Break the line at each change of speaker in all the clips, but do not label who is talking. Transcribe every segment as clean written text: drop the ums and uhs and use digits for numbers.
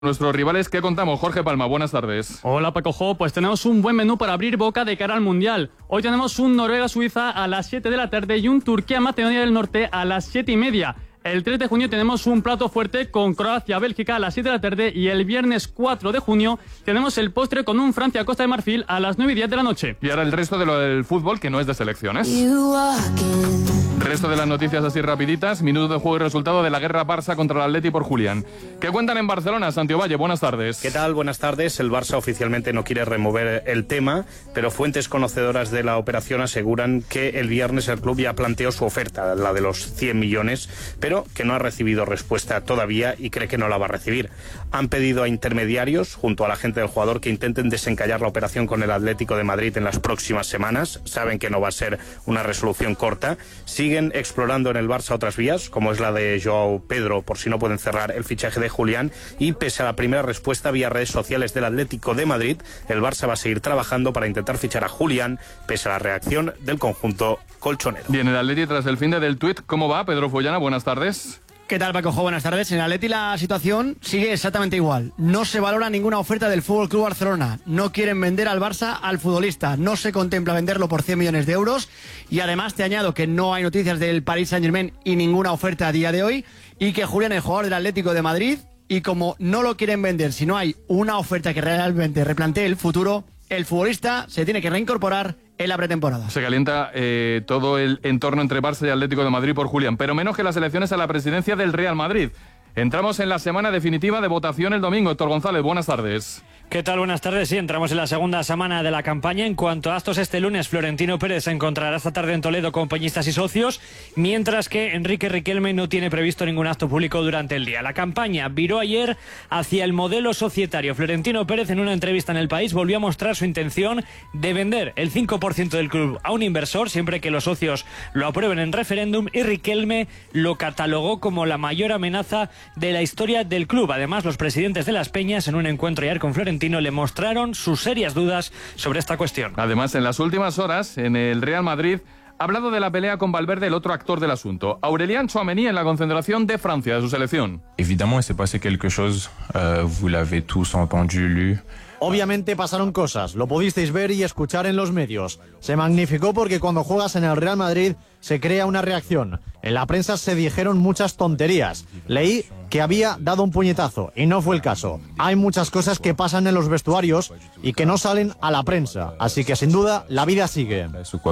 Nuestros rivales, ¿qué contamos? Jorge Palma, buenas tardes.
Hola Paco Jo, pues tenemos un buen menú para abrir boca de cara al Mundial. Hoy tenemos un Noruega-Suiza a las 7 de la tarde y un Turquía-Macedonia del Norte a las 7:30. El 3 de junio tenemos un plato fuerte con Croacia-Bélgica a las 7 de la tarde y el viernes 4 de junio tenemos el postre con un Francia-Costa de Marfil a las 9:10 de la noche.
Y ahora el resto de lo del fútbol, que no es de selecciones. Resto de las noticias así rapiditas. Minuto de juego y resultado de la guerra Barça contra el Atleti por Julián. ¿Qué cuentan en Barcelona? Santiago Valle, buenas tardes.
¿Qué tal? Buenas tardes. El Barça oficialmente no quiere remover el tema, pero fuentes conocedoras de la operación aseguran que el viernes el club ya planteó su oferta, la de los 100 millones, pero que no ha recibido respuesta todavía y cree que no la va a recibir. Han pedido a intermediarios, junto a la gente del jugador, que intenten desencallar la operación con el Atlético de Madrid en las próximas semanas. Saben que no va a ser una resolución corta. Siguen explorando en el Barça otras vías, como es la de Joao Pedro, por si no pueden cerrar el fichaje de Julián, y pese a la primera respuesta vía redes sociales del Atlético de Madrid, el Barça va a seguir trabajando para intentar fichar a Julián, pese a la reacción del conjunto colchonero.
Bien, el Atleti tras el fin del tuit, ¿cómo va? Pedro Follana, buenas tardes.
¿Qué tal, Paco Jo? Buenas tardes. En el Atleti la situación sigue exactamente igual. No se valora ninguna oferta del FC Barcelona. No quieren vender al Barça al futbolista. No se contempla venderlo por 100 millones de euros. Y además te añado que no hay noticias del Paris Saint-Germain y ninguna oferta a día de hoy. Y que Julián, el jugador del Atlético de Madrid, y como no lo quieren vender, si no hay una oferta que realmente replantee el futuro, el futbolista se tiene que reincorporar en la pretemporada.
Se calienta todo el entorno entre Barça y Atlético de Madrid por Julián, pero menos que las elecciones a la presidencia del Real Madrid. Entramos en la semana definitiva de votación el domingo. Héctor González, buenas tardes.
¿Qué tal? Buenas tardes. Sí, entramos en la segunda semana de la campaña. En cuanto a actos, este lunes Florentino Pérez se encontrará esta tarde en Toledo con peñistas y socios, mientras que Enrique Riquelme no tiene previsto ningún acto público durante el día. La campaña viró ayer hacia el modelo societario. Florentino Pérez, en una entrevista en El País, volvió a mostrar su intención de vender el 5% del club a un inversor, siempre que los socios lo aprueben en referéndum, y Riquelme lo catalogó como la mayor amenaza de la historia del club. Además, los presidentes de las peñas, en un encuentro ayer con Florentino, le mostraron sus serias dudas sobre esta cuestión.
Además, en las últimas horas, en el Real Madrid, ha hablado de la pelea con Valverde, el otro actor del asunto. Aurélien Tchouaméni en la concentración de Francia, de su selección.
Évidemment, s'est passé quelque chose, vous l'avez tous entendu, lu.
Obviamente pasaron cosas, lo pudisteis ver y escuchar en los medios. Se magnificó porque cuando juegas en el Real Madrid se crea una reacción. En la prensa se dijeron muchas tonterías. Leí que había dado un puñetazo y no fue el caso. Hay muchas cosas que pasan en los vestuarios y que no salen a la prensa. Así que sin duda la vida sigue.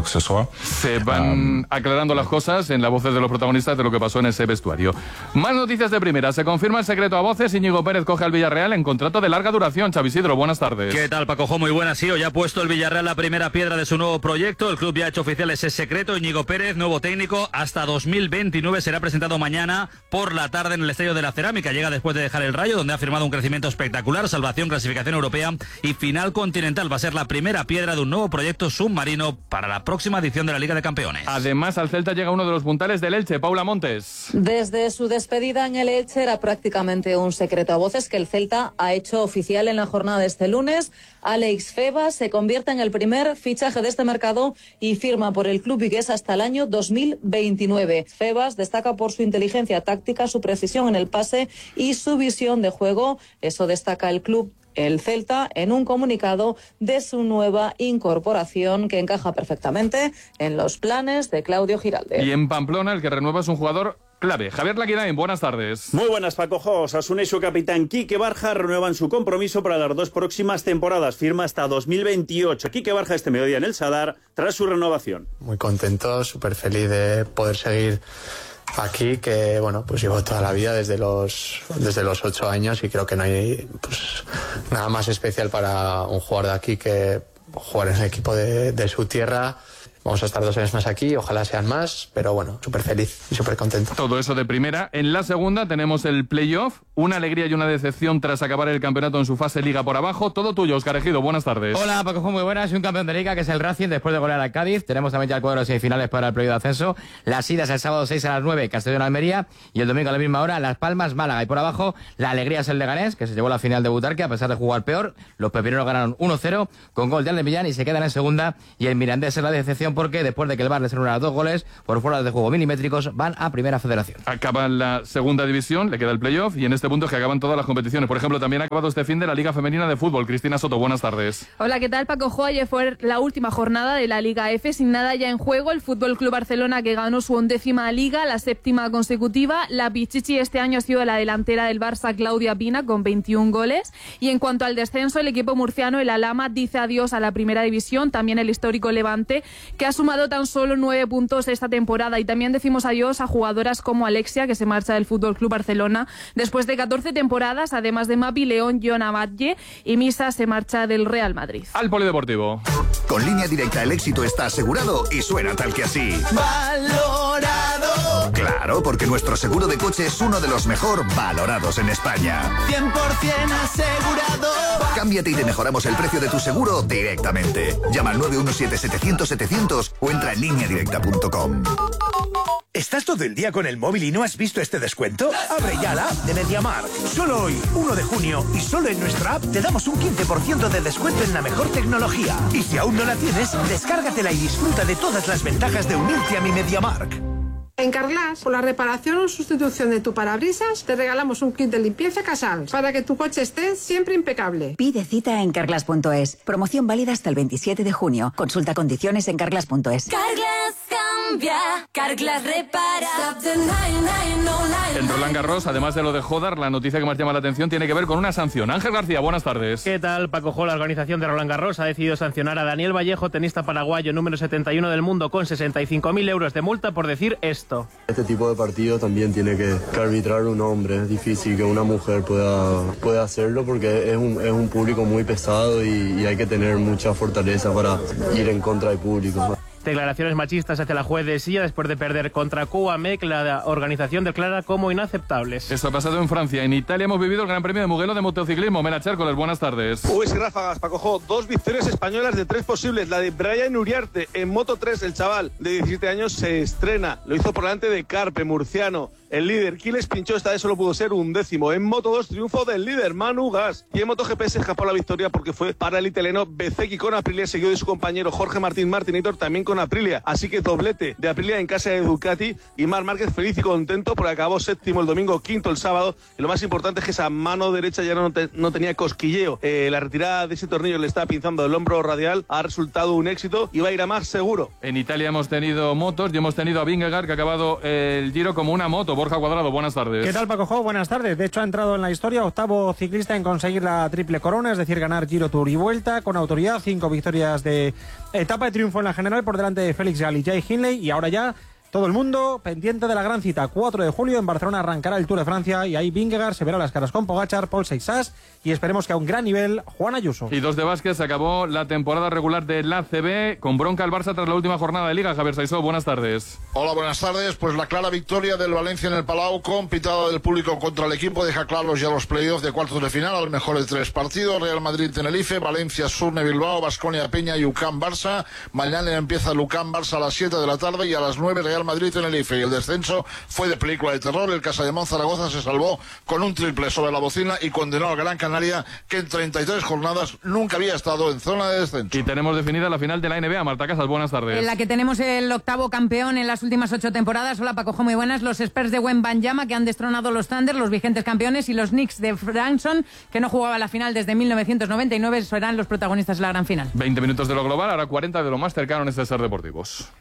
Se van aclarando las cosas en las voces de los protagonistas de lo que pasó en ese vestuario. Más noticias de primera. Se confirma el secreto a voces. Íñigo Pérez coge al Villarreal en contrato de larga duración. Xavi Isidro, buenas tardes.
¿Qué tal, Paco Jo? Muy buenas. Sí, hoy ha puesto el Villarreal la primera piedra de su nuevo proyecto. El club ya ha hecho oficial ese secreto. Íñigo Pérez, nuevo técnico, hasta 2029. Será presentado mañana por la tarde en el Estadio de la Cerámica. Llega después de dejar el Rayo, donde ha firmado un crecimiento espectacular, salvación, clasificación europea y final continental. Va a ser la primera piedra de un nuevo proyecto submarino para la próxima edición de la Liga de Campeones.
Además, al Celta llega uno de los puntales del Elche, Paula Montes.
Desde su despedida en el Elche era prácticamente un secreto a voces que el Celta ha hecho oficial en la jornada de este lunes. Alex Febas se convierte en el primer fichaje de este mercado y firma por el club vigués hasta el año 2029. Febas destaca por su inteligencia táctica, su precisión en el pase y su visión de juego. Eso destaca el club, el Celta, en un comunicado de su nueva incorporación que encaja perfectamente en los planes de Claudio Giralde.
Y en Pamplona el que renueva es un jugador clave. Javier Laquirain, buenas tardes.
Muy buenas, Paco Jo. Osasuna y su capitán Quique Barja renuevan su compromiso para las dos próximas temporadas. Firma hasta 2028. Quique Barja este mediodía en el Sadar tras su renovación.
Muy contento, súper feliz de poder seguir aquí, que bueno, pues llevo toda la vida desde los 8 años y creo que no hay nada más especial para un jugador de aquí que jugar en el equipo de su tierra. Vamos a estar 2 años más aquí, ojalá sean más, pero bueno, súper feliz y súper contento.
Todo eso de primera. En la segunda tenemos el playoff, una alegría y una decepción tras acabar el campeonato en su fase Liga por abajo. Todo tuyo, Óscar Ejido, buenas tardes.
Hola, Paco, muy buenas. Un campeón de Liga que es el Racing después de golear al Cádiz. Tenemos también ya el cuadro de semifinales para el playoff de ascenso. Las idas el sábado 6 a las 9, Castellón-Almería, y el domingo a la misma hora, Las Palmas, Málaga. Y por abajo, la alegría es el Leganés, que se llevó la final de Butarque a pesar de jugar peor. Los pepineros ganaron 1-0 con gol de Alde Millán y se quedan en segunda. Y el Mirandés es la decepción Atención porque después de que el VAR les anula 2 goles por fuera de juego milimétricos, van a Primera Federación.
Acaba la segunda división, le queda el playoff y en este punto es que acaban todas las competiciones. Por ejemplo, también ha acabado este fin de la Liga Femenina de Fútbol. Cristina Soto, buenas tardes.
Hola, ¿qué tal, Paco? Ayer fue la última jornada de la Liga F, sin nada ya en juego. El Fútbol Club Barcelona, que ganó su 11ª liga, la 7ª consecutiva. La Pichichi este año ha sido la delantera del Barça, Claudia Pina, con 21 goles. Y en cuanto al descenso, el equipo murciano, el Alhama, dice adiós a la Primera División. También el histórico Levante, que ha sumado tan solo 9 puntos esta temporada. Y también decimos adiós a jugadoras como Alexia, que se marcha del Fútbol Club Barcelona después de 14 temporadas, además de Mapi León, Jona Batlle y Misa se marcha del Real Madrid.
Al Polideportivo.
Con Línea Directa el éxito está asegurado y suena tal que así.
¡Valorado!
Claro, porque nuestro seguro de coche es uno de los mejor valorados en España.
100% asegurado.
Cámbiate y te mejoramos el precio de tu seguro directamente. Llama al 917-700-700 o entra en lineadirecta.com.
¿Estás todo el día con el móvil y no has visto este descuento? Abre ya la app de MediaMarkt. Solo hoy, 1 de junio, y solo en nuestra app te damos un 15% de descuento en la mejor tecnología. Y si aún no la tienes, descárgatela y disfruta de todas las ventajas de unirte a mi MediaMarkt.
En Carglass, por la reparación o sustitución de tu parabrisas, te regalamos un kit de limpieza Casal para que tu coche esté siempre impecable.
Pide cita en carglass.es. Promoción válida hasta el 27 de junio. Consulta condiciones en carglass.es.
Carglass cambia, Carglass repara.
En Roland Garros, además de lo de Jodar, la noticia que más llama la atención tiene que ver con una sanción. Ángel García, buenas tardes.
¿Qué tal, Paco? La organización de Roland Garros ha decidido sancionar a Daniel Vallejo, tenista paraguayo número 71 del mundo, con 65.000 euros de multa por decir esto.
Este tipo de partido también tiene que arbitrar un hombre. Es difícil que una mujer pueda hacerlo porque es un público muy pesado y hay que tener mucha fortaleza para ir en contra del público.
Declaraciones machistas hacia la juez de Silla después de perder contra Couamec, la organización declara como inaceptables.
Esto ha pasado en Francia. En Italia hemos vivido el Gran Premio de Mugello de motociclismo. Mena Chércoles, buenas tardes.
Pues ráfagas, Paco. 2 victorias españolas de 3 posibles. La de Brian Uriarte en Moto 3, el chaval de 17 años se estrena. Lo hizo por delante de Carpe, murciano. El líder, Quiles pinchó, esta vez solo pudo ser 11º. En Moto 2, triunfo del líder, Manu Gas. Y en MotoGP se escapó la victoria porque fue para el italiano Bezzecchi con Aprilia, seguido de su compañero Jorge Martín Martinator, también con Aprilia. Así que doblete de Aprilia en casa de Ducati. Y Marc Márquez feliz y contento porque acabó 7º el domingo, 5º el sábado. Y lo más importante es que esa mano derecha ya no tenía cosquilleo. La retirada de ese tornillo le estaba pinzando el hombro radial. Ha resultado un éxito y va a ir a más seguro.
En Italia hemos tenido motos y hemos tenido a Vingegaard, que ha acabado el Giro como una moto. Borja Cuadrado, buenas tardes.
¿Qué tal, Paco? Buenas tardes. De hecho, ha entrado en la historia, 8º ciclista en conseguir la triple corona, es decir, ganar Giro, Tour y Vuelta con autoridad, 5 victorias de etapa de triunfo en la general por delante de Félix Gall y Jay Hindley, y ahora ya todo el mundo pendiente de la gran cita. 4 de julio en Barcelona arrancará el Tour de Francia y ahí Vingegaard se verá las caras con Pogačar, Paul Seixas y esperemos que a un gran nivel Juan Ayuso.
Y 2 de básquet, se acabó la temporada regular de la ACB con bronca al Barça tras la última jornada de Liga. Javier Saisó, buenas tardes.
Hola, buenas tardes. Pues la clara victoria del Valencia en el Palau con pitada del público contra el equipo deja claros ya los playoffs de cuartos de final al mejor de 3 partidos. Real Madrid-Tenerife, Valencia-Surne-Bilbao, Baskonia-Peña y UCAM-Barça. Mañana empieza el UCAM-Barça a las 7 de la tarde y a las 9 Real Madrid-Tenerife. Y el descenso fue de película de terror. El Casademón Zaragoza se salvó con un triple sobre la bocina y condenó al Gran Canaria, que en 33 jornadas nunca había estado en zona de descenso.
Y tenemos definida la final de la NBA. Marta Casas, buenas tardes.
En la que tenemos el 8º campeón en las últimas 8 temporadas. Hola, Paco, muy buenas. Los Spurs de Wembanyama, que han destronado los Thunder, los vigentes campeones, y los Knicks de Branson, que no jugaba la final desde 1999, serán los protagonistas de la gran final.
20 minutos de lo global, ahora 40 de lo más cercano en este Ser Deportivos.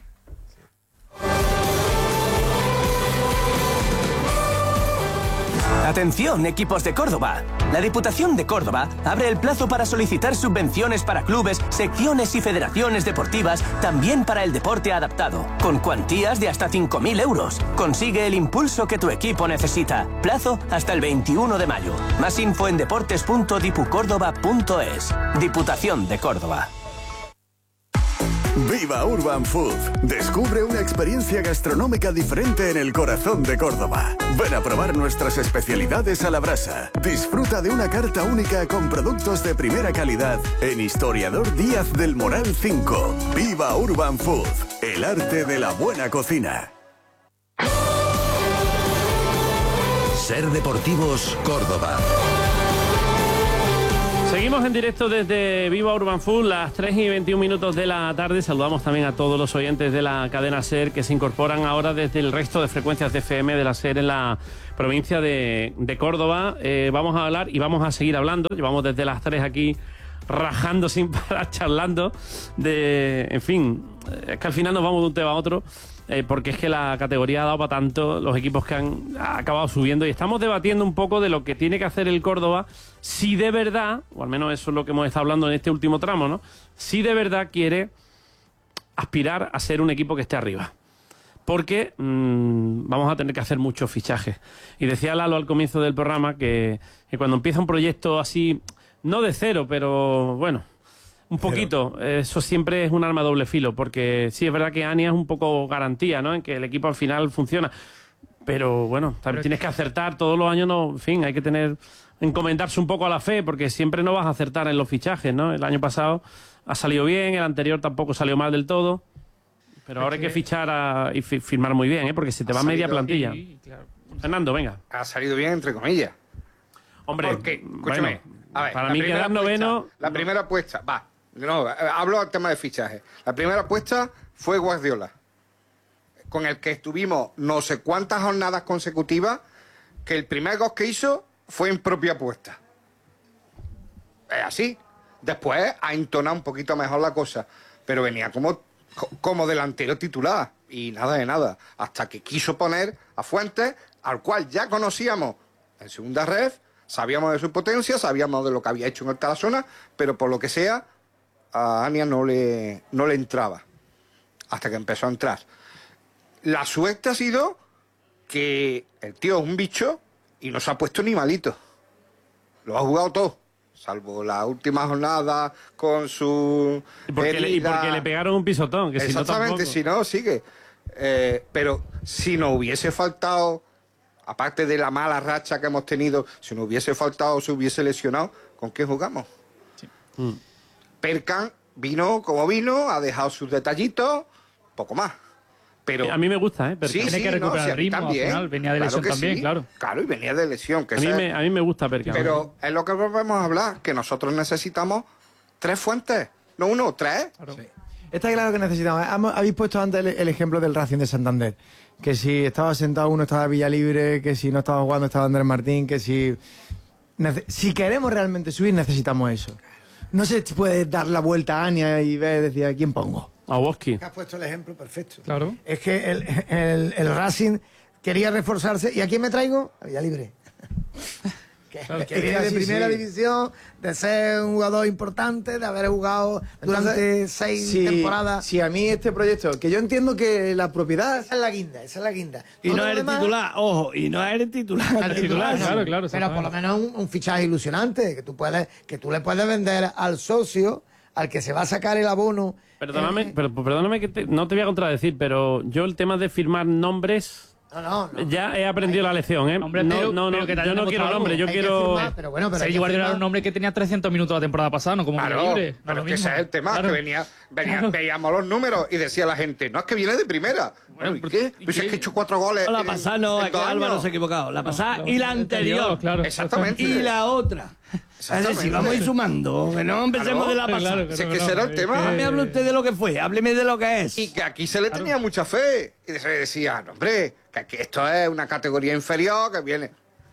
Atención, equipos de Córdoba. La Diputación de Córdoba abre el plazo para solicitar subvenciones para clubes, secciones y federaciones deportivas, también para el deporte adaptado, con cuantías de hasta 5.000 euros. Consigue el impulso que tu equipo necesita. Plazo hasta el 21 de mayo. Más info en deportes.dipucórdoba.es. Diputación de Córdoba.
Viva Urban Food. Descubre una experiencia gastronómica diferente en el corazón de Córdoba. Ven a probar nuestras especialidades a la brasa. Disfruta de una carta única con productos de primera calidad en Historiador Díaz del Moral 5. Viva Urban Food. El arte de la buena cocina.
Ser Deportivos Córdoba.
Seguimos Seguimos en directo desde Viva Urban Food, las 3:21 de la tarde. Saludamos también a todos los oyentes de la cadena SER que se incorporan ahora desde el resto de frecuencias de FM de la SER en la provincia de Córdoba. Vamos a hablar y vamos a seguir hablando. Llevamos desde las 3 aquí rajando sin parar, charlando en fin, es que al final nos vamos de un tema a otro. Porque es que la categoría ha dado para tanto, los equipos que han acabado subiendo, y estamos debatiendo un poco de lo que tiene que hacer el Córdoba si de verdad, o al menos eso es lo que hemos estado hablando en este último tramo, ¿no? Si de verdad quiere aspirar a ser un equipo que esté arriba. Porque vamos a tener que hacer muchos fichajes. Y decía Lalo al comienzo del programa que cuando empieza un proyecto así, no de cero, pero bueno, un poquito, eso siempre es un arma de doble filo, porque sí, es verdad que Ania es un poco garantía, ¿no?, en que el equipo al final funciona, pero bueno, también tienes que acertar todos los años, no, en fin, hay que encomendarse un poco a la fe, porque siempre no vas a acertar en los fichajes, ¿no? El año pasado ha salido bien, el anterior tampoco salió mal del todo, pero ahora hay que fichar y firmar muy bien, porque se te va media plantilla. Claro. Fernando, venga.
Ha salido bien, entre comillas.
Hombre,
porque, escúchame,
bueno,
a ver,
para mí quedar noveno...
La primera apuesta, no, hablo del tema de fichaje. La primera apuesta fue Guardiola, con el que estuvimos no sé cuántas jornadas consecutivas, que el primer gol que hizo fue en propia apuesta. Es así. Después ha entonado un poquito mejor la cosa, pero venía como delantero titular, y nada de nada, hasta que quiso poner a Fuentes, al cual ya conocíamos en segunda ref, sabíamos de su potencia, sabíamos de lo que había hecho en el Tarazona, pero por lo que sea, a Ania no le entraba, hasta que empezó a entrar. La suerte ha sido que el tío es un bicho y no se ha puesto ni malito. Lo ha jugado todo, salvo la última jornada con su
y porque le pegaron un pisotón, que
exactamente,
si no
sigue. Pero si nos hubiese faltado, aparte de la mala racha que hemos tenido, si nos hubiese faltado, se hubiese lesionado, ¿con qué jugamos?
Sí.
Perkan vino como vino, ha dejado sus detallitos, poco más. Pero
a mí me gusta, Perkan.
Sí,
tiene que recuperar el ritmo,
también,
al final venía de lesión también,
sí.
Claro,
y venía de lesión. Que
a mí me gusta Perkan.
Pero es lo que volvemos a hablar, que nosotros necesitamos 3 fuentes, no 1, 3.
Claro. Sí. Está claro que necesitamos. Habéis puesto antes el ejemplo del Racing de Santander, que si estaba sentado uno estaba Villalibre, que si no estaba jugando estaba Andrés Martín, que si queremos realmente subir necesitamos eso. No se puede dar la vuelta a Ania y decir ¿a quién pongo?
A Woski.
Has puesto el ejemplo perfecto.
Claro.
Es que el Racing quería reforzarse. ¿Y a quién me traigo? A Villalibre. Que viene de primera división, de ser un jugador importante, de haber jugado durante 6 temporadas. Sí, a mí este proyecto, que yo entiendo que la propiedad... Esa es la guinda.
Y no eres titular, ojo, y no eres titular.
Claro.
Pero por lo menos un fichaje ilusionante, que tú le puedes vender al socio, al que se va a sacar el abono.
Perdóname que no te voy a contradecir, pero yo el tema de firmar nombres...
No.
Ya he aprendido la lección, ¿eh?
Hombre,
yo no quiero nombre, yo quiero...
Sergio Guardiola era un nombre que tenía 300 minutos la temporada pasada, no como libre.
Pero que ese es el tema, que veíamos los números y decía la gente, no, es que viene de primera. Bueno, ¿y qué? Pues es que he hecho 4 goles.
La pasada no, es que Álvaro se ha equivocado. La pasada y la anterior.
Claro.
Exactamente.
Y la otra. Es decir, vamos a ir sumando, que no empecemos de la pasada.
Si es que será el tema.
No me hable usted de lo que fue, hábleme de lo que es.
Y que aquí se le tenía mucha fe. Y se le decía, no, hombre, que esto es una categoría inferior, que viene...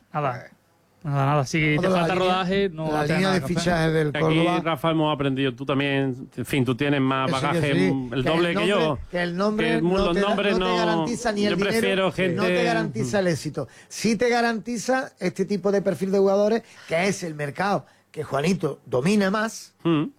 Nada, si te falta rodaje, no...
La línea de fichaje del Córdoba...
Aquí, Rafa, hemos aprendido, tú también, en fin, tú tienes más bagaje, el doble que yo.
Que el nombre no te garantiza ni el dinero,
gente...
no te garantiza el éxito. Sí te garantiza este tipo de perfil de jugadores, que es el mercado que Juanito domina más,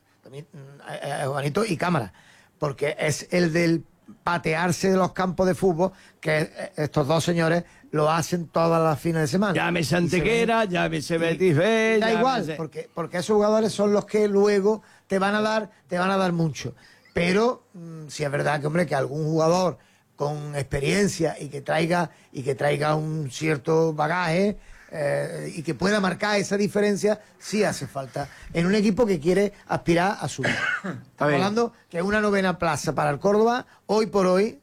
Juanito y Cámara, porque es el del patearse de los campos de fútbol, que estos dos señores lo hacen todas las fines de semana.
Llámese Antequera, llámese Betis B.
Da igual, porque esos jugadores son los que luego te van a dar mucho. Pero si es verdad que, hombre, que algún jugador con experiencia y que traiga un cierto bagaje y que pueda marcar esa diferencia, sí hace falta en un equipo que quiere aspirar a subir. Estamos hablando que una 9ª plaza para el Córdoba, hoy por hoy,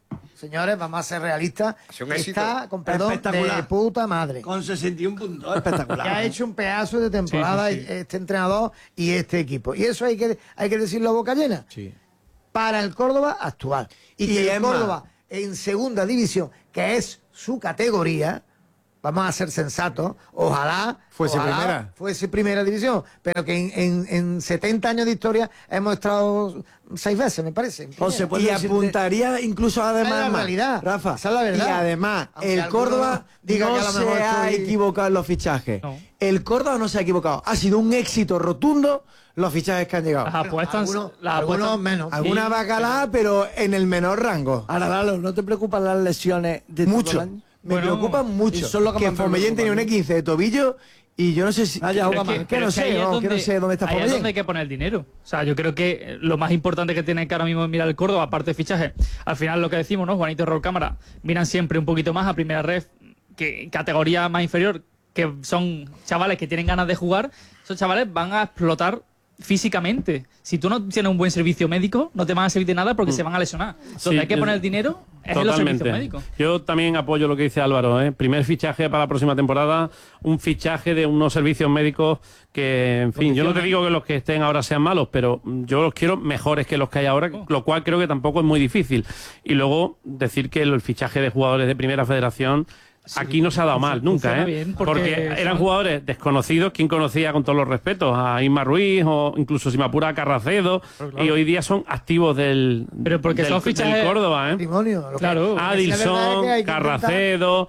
señores, vamos a ser realistas,
un éxito.
está, con perdón, de
Espectacular.
puta madre.
Con 61 puntos, espectacular.
Que ha hecho un pedazo de temporada este entrenador y este equipo. Y eso hay que decirlo a boca llena. Para el Córdoba actual. Y que
es
el
más,
Córdoba en segunda división, que es su categoría, vamos a ser sensatos, ojalá fuese primera división, pero que en 70 años de historia hemos estado 6 veces, me parece.
José, y apuntaría incluso además,
esa es la realidad,
Rafa,
esa es la verdad.
y además
Aunque
el Córdoba
diga
no
que a lo
se
mejor
ha
estoy-
equivocado en los fichajes. El Córdoba no se ha equivocado, ha sido un éxito rotundo los fichajes que han llegado.
Las apuestas,
algunos menos.
Alguna bacalá, pero en el menor rango.
Ahora, Lalo, ¿no te preocupan las lesiones de todo
Mucho.
el año?
Me preocupan mucho.
Eso es lo que
que
más me
Formellén tenía
preocupa,
un
¿no?
15 de tobillo y yo no sé si...
Pero es que ahí es
que no sé dónde está
ahí es
Formellén.
donde hay que poner el dinero. O sea, yo creo que lo más importante que tiene que ahora mismo mirar el Córdoba, aparte de fichajes, al final lo que decimos, ¿no? Juanito y Raúl Cámara miran siempre un poquito más a primera red, que categoría más inferior, que son chavales que tienen ganas de jugar. Esos chavales van a explotar físicamente. Si tú no tienes un buen servicio médico, no te van a servir de nada porque se van a lesionar. Donde hay que poner el dinero es en los servicios médicos.
Yo también apoyo lo que dice Álvaro, ¿eh? Primer fichaje para la próxima temporada, un fichaje de unos servicios médicos que, en fin, yo no te digo que los que estén ahora sean malos, pero yo los quiero mejores que los que hay ahora, lo cual creo que tampoco es muy difícil. Y luego decir que el fichaje de jugadores de Primera Federación aquí no se ha dado mal nunca,
funciona
¿eh?
bien,
porque
porque
eran
son-
jugadores desconocidos. ¿Quién conocía, con todos los respetos, a Isma Ruiz o incluso si me apura a Carracedo? Y hoy día son activos del
son fichajes-
del Córdoba, ¿eh?
Patrimonio.
Claro.
Adilson, Carracedo,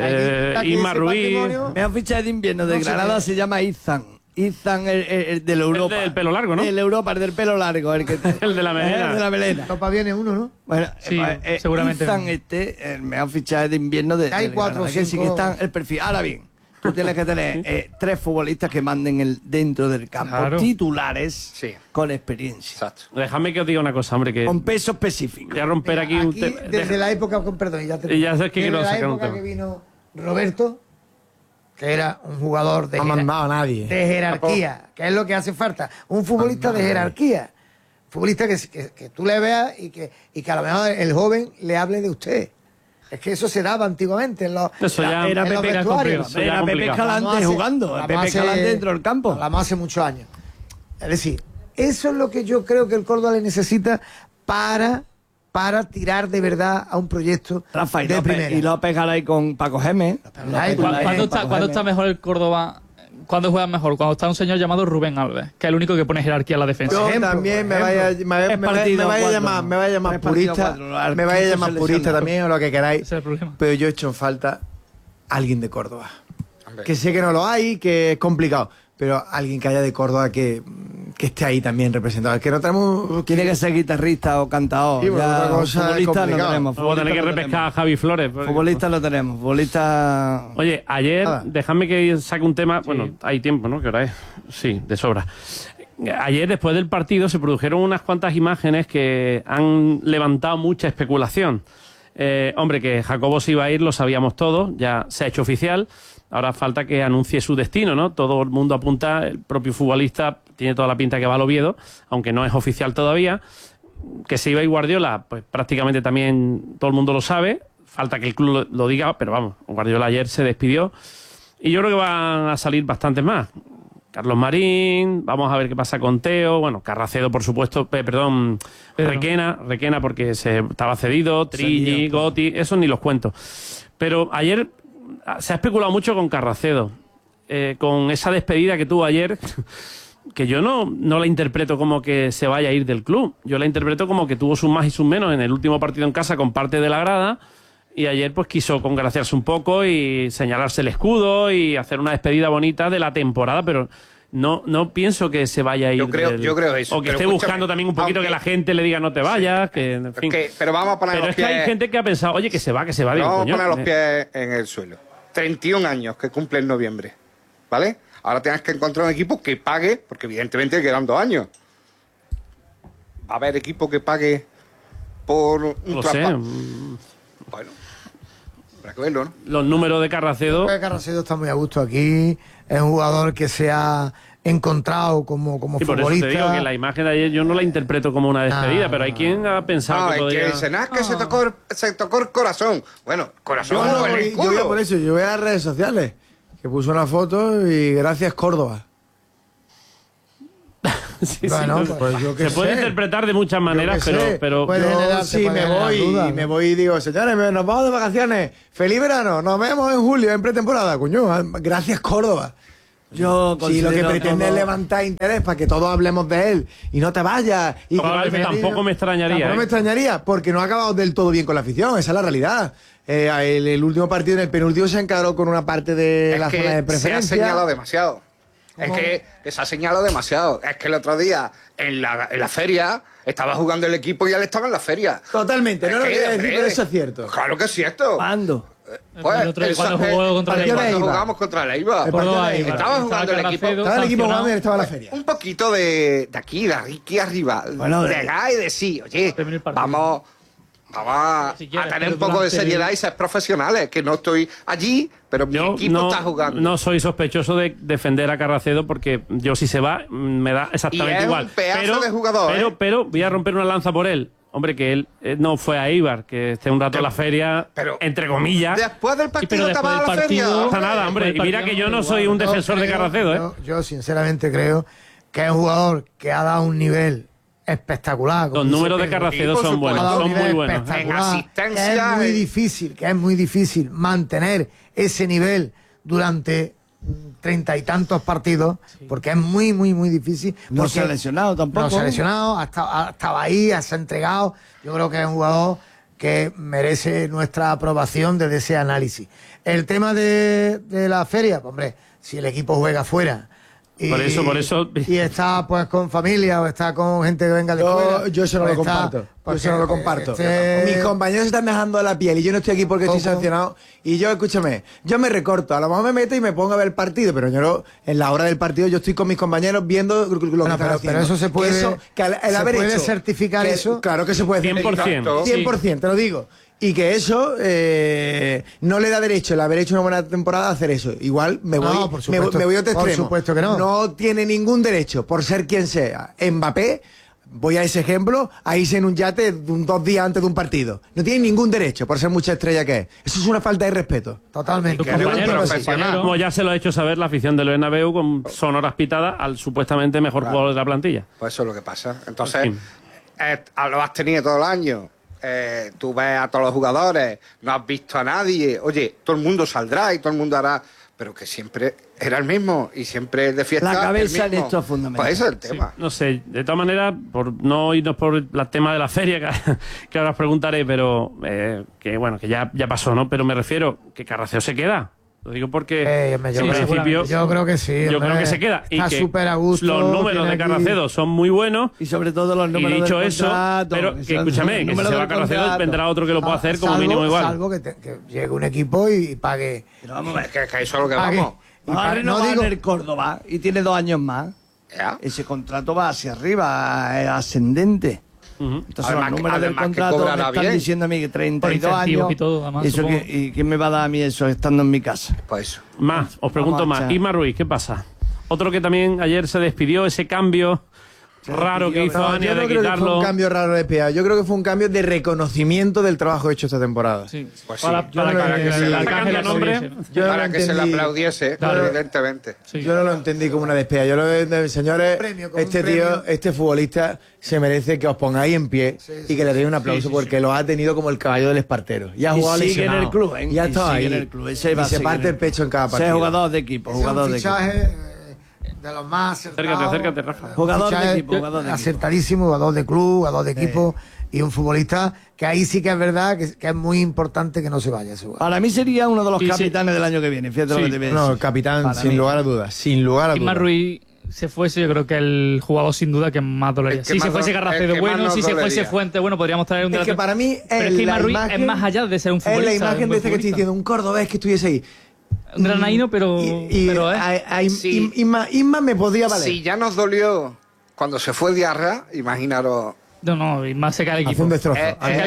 Isma Ruiz.
Me han fichado de invierno de
No sé
Granada,
qué.
se llama Izan. Izan, el del Europa.
El del pelo largo, ¿no?
El Europa, el del pelo largo. El, que
El de la melena.
El de la melena.
Europa viene uno, ¿no?
Bueno,
Sí, seguramente.
Izan me han fichado de invierno de
Hay
del
4 o
Granada, que sí que
5.
están el perfil. Ahora bien, tú tienes que tener 3 futbolistas que manden dentro del campo,
Claro.
titulares, con experiencia.
Déjame que os diga una cosa, hombre, que
Con peso específico.
voy a romper aquí un tema.
Desde la época, con perdón, ya te
Y ya sabes que
desde
quiero
la
sacar un
época
tema.
que vino Roberto, que era un jugador de,
No ha mandado a nadie.
de jerarquía, que es lo que hace falta, un futbolista de jerarquía, futbolista que tú le veas y que a lo mejor el joven le hable de usted. Es que eso se daba antiguamente en los,
Eso ya-
Era
en los
Pepe
vestuarios.
Era Pepe Escalante
Hablamos hace-
jugando.
hablamos
Pepe
hace-
Escalante dentro del campo.
Hablamos hace muchos años. Es decir, eso es lo que yo creo que el Córdoba le necesita para tirar de verdad a un proyecto
Rafa,
de primera.
y López Garay con Paco Gémez.
¿Cuándo está mejor el Córdoba? ¿Cuándo juega mejor? Cuando está un señor llamado Rubén Alves, que es el único que pone jerarquía en la defensa.
Yo también me vaya a llamar purista, me vaya a llamar purista también o lo que queráis,
Ese es el problema.
pero yo he hecho en falta a alguien de Córdoba. Que sé que no lo hay, que es complicado, pero alguien que haya de Córdoba que esté ahí también representado. Es que no tenemos...
Tiene que ser guitarrista o cantador.
Sí, bueno,
Ya,
otra cosa es
futbolistas no
complicado.
tenemos.
Vamos a tener que
futbolistas no
repescar a Javi Flores. porque-
Futbolistas lo tenemos. Futbolistas.
Oye, ayer,
Nada.
dejadme que saque un tema. Bueno, hay tiempo, ¿no? ¿Qué hora es? Sí, de sobra. Ayer, después del partido, se produjeron unas cuantas imágenes que han levantado mucha especulación. Hombre, que Jacobo se iba a ir, lo sabíamos todos, ya se ha hecho oficial. Ahora falta que anuncie su destino, ¿no? Todo el mundo apunta, el propio futbolista tiene toda la pinta que va al Oviedo, aunque no es oficial todavía. Que se iba a ir Guardiola, pues prácticamente también todo el mundo lo sabe. Falta que el club lo diga, pero vamos, Guardiola ayer se despidió. Y yo creo que van a salir bastantes más. Carlos Marín, vamos a ver qué pasa con Teo, bueno, Carracedo, por supuesto, Requena porque se estaba cedido, Trilli, Gotti, eso ni los cuento. Pero ayer se ha especulado mucho con Carracedo, con esa despedida que tuvo ayer, que yo no la interpreto como que se vaya a ir del club, yo la interpreto como que tuvo sus más y sus menos en el último partido en casa con parte de la grada, y ayer pues quiso congraciarse un poco y señalarse el escudo y hacer una despedida bonita de la temporada, pero no pienso que se vaya a ir.
Yo creo eso.
O que
Pero
esté
escúchame,
buscando también un poquito que la gente le diga no te vayas, que en fin.
Pero vamos a poner
Pero
los
es que hay
pies-
gente que ha pensado, oye, que se va. Digo,
Vamos a
coño,
poner los pies en el suelo. 31 años que cumple en noviembre, ¿vale? Ahora tienes que encontrar un equipo que pague, porque evidentemente quedan 2 años. ¿Va a haber equipo que pague por un
No sé.
traspaso? Bueno, habrá que verlo, ¿no?
Los números de Carracedo.
Creo que Carracedo está muy a gusto aquí. Es un jugador que se ha encontrado como
Sí, por
futbolista.
eso te digo que la imagen de ayer yo no la interpreto como una despedida, pero hay quien ha pensado
No,
que
es
podría...
que dicen, que se tocó el corazón. Bueno, corazón
Yo,
no, el
yo voy a
culo.
por eso, yo voy a las redes sociales, que puso una foto y gracias Córdoba.
Sí,
Bueno,
sí,
pues yo qué
se puede
sé.
interpretar de muchas maneras,
Yo qué sé.
pero
Yo sí me voy y digo, señores, nos vamos de vacaciones, feliz verano, nos vemos en julio, en pretemporada, coño, gracias Córdoba.
Yo
Si lo que
considero
pretende es
todo-
levantar interés para que todos hablemos de él y no te vayas. Y que
Probablemente
no te
tampoco me extrañaría,
Tampoco
¿eh?
me extrañaría, porque no ha acabado del todo bien con la afición, esa es la realidad. El último partido, en el penúltimo, se encaró con una parte de
Es
la
que
zona de
se ha
preferencia.
señalado demasiado. Es que se ha señalado demasiado. Es que el otro día, en la feria, estaba jugando el equipo y él estaba en la feria.
Totalmente, no
Es
lo
que,
quería decir,
hombre,
pero eso es cierto.
Claro que es cierto.
¿Cuándo?
Pues,
El otro día, cuando jugó contra el
cuando
Eibar.
jugamos contra el Eibar.
El partido de Eibar.
Estaba jugando el equipo.
Carracedo,
Estaba el equipo
sancionado.
jugando y él estaba en la feria.
Un poquito de aquí arriba.
Bueno,
de gas y de sí. Oye, vamos a tener un poco de seriedad y ser profesionales. Que no estoy allí, pero mi equipo está jugando.
No soy sospechoso de defender a Carracedo porque yo si se va me da exactamente
Y es
igual.
un pedazo de jugador,
pero voy a romper una lanza por él. Hombre, que él no fue a Eibar, que esté un rato en la feria, entre comillas.
Después del partido
pero
te vas a la feria.
no pasa nada, hombre. Y mira que yo no soy un defensor de Carracedo, ¿eh?
Yo sinceramente creo que es un jugador que ha dado un nivel espectacular.
Los números de Carracedo son buenos, son muy buenos.
En asistencia.
Que es muy difícil mantener ese nivel durante 30 y tantos partidos, porque es muy difícil.
No
porque
se ha lesionado tampoco.
No se ha lesionado, ha estado ahí, se ha entregado. Yo creo que es un jugador que merece nuestra aprobación desde ese análisis. El tema de la feria, pues, hombre, si el equipo juega fuera y,
Por eso.
y está pues con familia o está con gente que venga de fuera,
Yo eso no
pues
lo
está-
comparto. Yo
porque
eso no lo comparto.
este-
Mis compañeros están dejando la piel y yo no estoy aquí porque estoy sancionado. Y yo, escúchame, yo me recorto. A lo mejor me meto y me pongo a ver el partido, pero yo no, en la hora del partido yo estoy con mis compañeros viendo lo que están haciendo.
pero eso se puede-
el haber
puede
hecho-
certificar
que-
eso.
Claro que se puede
100%.
100%, te lo digo. Y que eso no le da derecho el haber hecho una buena temporada a hacer eso. Igual me voy,
No, por supuesto.
me voy a otro
Por
extremo.
supuesto que no.
No tiene ningún derecho, por ser quien sea, Mbappé, voy a ese ejemplo, a irse en un yate 2 días antes de un partido. No tiene ningún derecho, por ser mucha estrella que es. Eso es una falta de respeto.
Totalmente.
Como ya se lo ha hecho saber la afición del Bernabéu con sonoras pitadas al supuestamente mejor jugador de la plantilla.
Pues eso es lo que pasa. Entonces, lo has tenido todo el año. Tú ves a todos los jugadores, no has visto a nadie. Oye, todo el mundo saldrá y todo el mundo hará, pero que siempre era el mismo y siempre de fiesta.
La cabeza
el
en
mismo.
esto es fundamental.
Pues ese es el tema.
No sé, de todas maneras, por no irnos por el tema de la feria, que ahora os preguntaré, pero que bueno, que ya pasó, ¿no? Pero me refiero que Carracedo se queda. Lo digo porque en principio
yo creo que sí.
yo
hombre.
creo que se queda.
Está
y que
súper a gusto.
los números
tiene
de
aquí-
Carracedo son muy buenos.
Y sobre todo los números
Y dicho
del
eso,
contrato,
pero
que
que
son
escúchame,
los
que si
números
se va
del
Carracedo
contrato.
vendrá otro que lo pueda hacer como mínimo igual.
Salvo que llegue un equipo y pague.
Pero vamos a ver.
Que eso es lo que
Pague.
vamos.
Y
Va a
pague.
renovar
No digo-
en el Córdoba y tiene 2 años más. Ese contrato va hacia arriba, es ascendente. Entonces
Además
los
que-
números del
además que
contrato me
cobrará
están
bien.
diciendo a mí que 32
Por incentivos
años.
y todo, además,
eso
supongo.
¿Y quién me va a dar a mí eso estando en mi casa?
Pues eso.
Más, os pregunto
Vamos a
más.
echar.
Isma Ruiz, ¿qué pasa? Otro que también ayer se despidió, ese cambio raro que hizo
No,
Ania
yo no
de
creo que fue
quitarlo.
un cambio raro de PA. Yo creo que fue un cambio de reconocimiento del trabajo hecho esta temporada.
Pues sí.
Para
Para
que
se le
cambie el nombre.
Yo no
para
lo
que se le
entendí.
aplaudiese,
Claro.
evidentemente.
Yo no lo entendí como una despedida. Yo lo señores,
como
este
un
tío,
premio.
este futbolista se merece que os pongáis en pie y que le deis un aplauso porque lo ha tenido como el caballo del espartero. Y ha
Y
jugado
sigue
lesionado.
en el club, ¿eh?
Y ha
Y
estado
sigue
ahí.
en el club. Ese va
Y
a
se
seguir
parte
en
el
el
pecho en cada
Ese es
partido.
jugador de equipo,
Ese es un
jugador de equipo.
fichaje de los más acertados.
Acércate, Rafa.
Jugador de
Fichaje
equipo, jugador de equipo.
acertadísimo, jugador de club, jugador de equipo y un futbolista que ahí sí que es verdad que es muy importante que no se vaya ese jugador.
Para mí sería uno de los
Sí, sí.
capitanes del año que viene. Fíjate lo que te voy a
No,
decir.
el capitán,
Para
sin
mí.
lugar a dudas. Sin lugar a
Isma
dudas.
Ruiz se fuese, yo creo que el jugador sin duda que más dolería.
El que
Si
más
se fuese
el
Carracedo
que
bueno,
más
si
nos
se fuese
dolería.
Fuente bueno, podríamos traer un
Es que
delantero.
para mí
Pero es que Isma
la
Ruiz
imagen-
es más allá de ser un futbolista.
Es la imagen
un
de este que
buen
estoy
futbolista.
diciendo, un cordobés que estuviese ahí.
Un granaíno, pero
Sí.
Isma me podría valer.
Si ya nos dolió cuando se fue Diarra, imaginaros
No, y más se cae el equipo.
Hace un destrozo.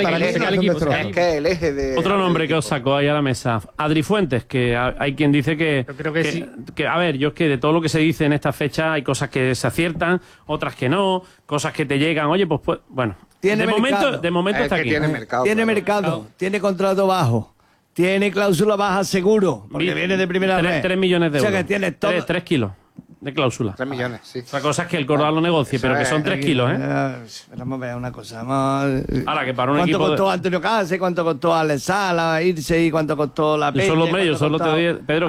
Es que el eje de...
Otro nombre que os saco ahí a la mesa, Adri Fuentes, que hay quien dice que...
Yo creo que sí.
A ver, yo es que de todo lo que se dice en esta fecha hay cosas que se aciertan, otras que no, cosas que te llegan, oye, pues bueno.
Tiene mercado.
De momento está aquí.
Tiene mercado.
Tiene mercado, tiene contrato bajo, tiene cláusula baja seguro, porque viene de primera red.
3 millones de euros.
O sea que tiene todo.
3 kilos de cláusula.
3 millones, sí.
Otra cosa es que el Córdoba lo negocie, pero que son 3 kilos, ¿eh?
Vamos a ver una cosa.
Ahora, que para un
¿Cuánto
equipo...
costó Antonio Case? ¿Cuánto costó Alex Sala irse? ¿Y cuánto costó la Peña?
Yo solo te doy, Pedro,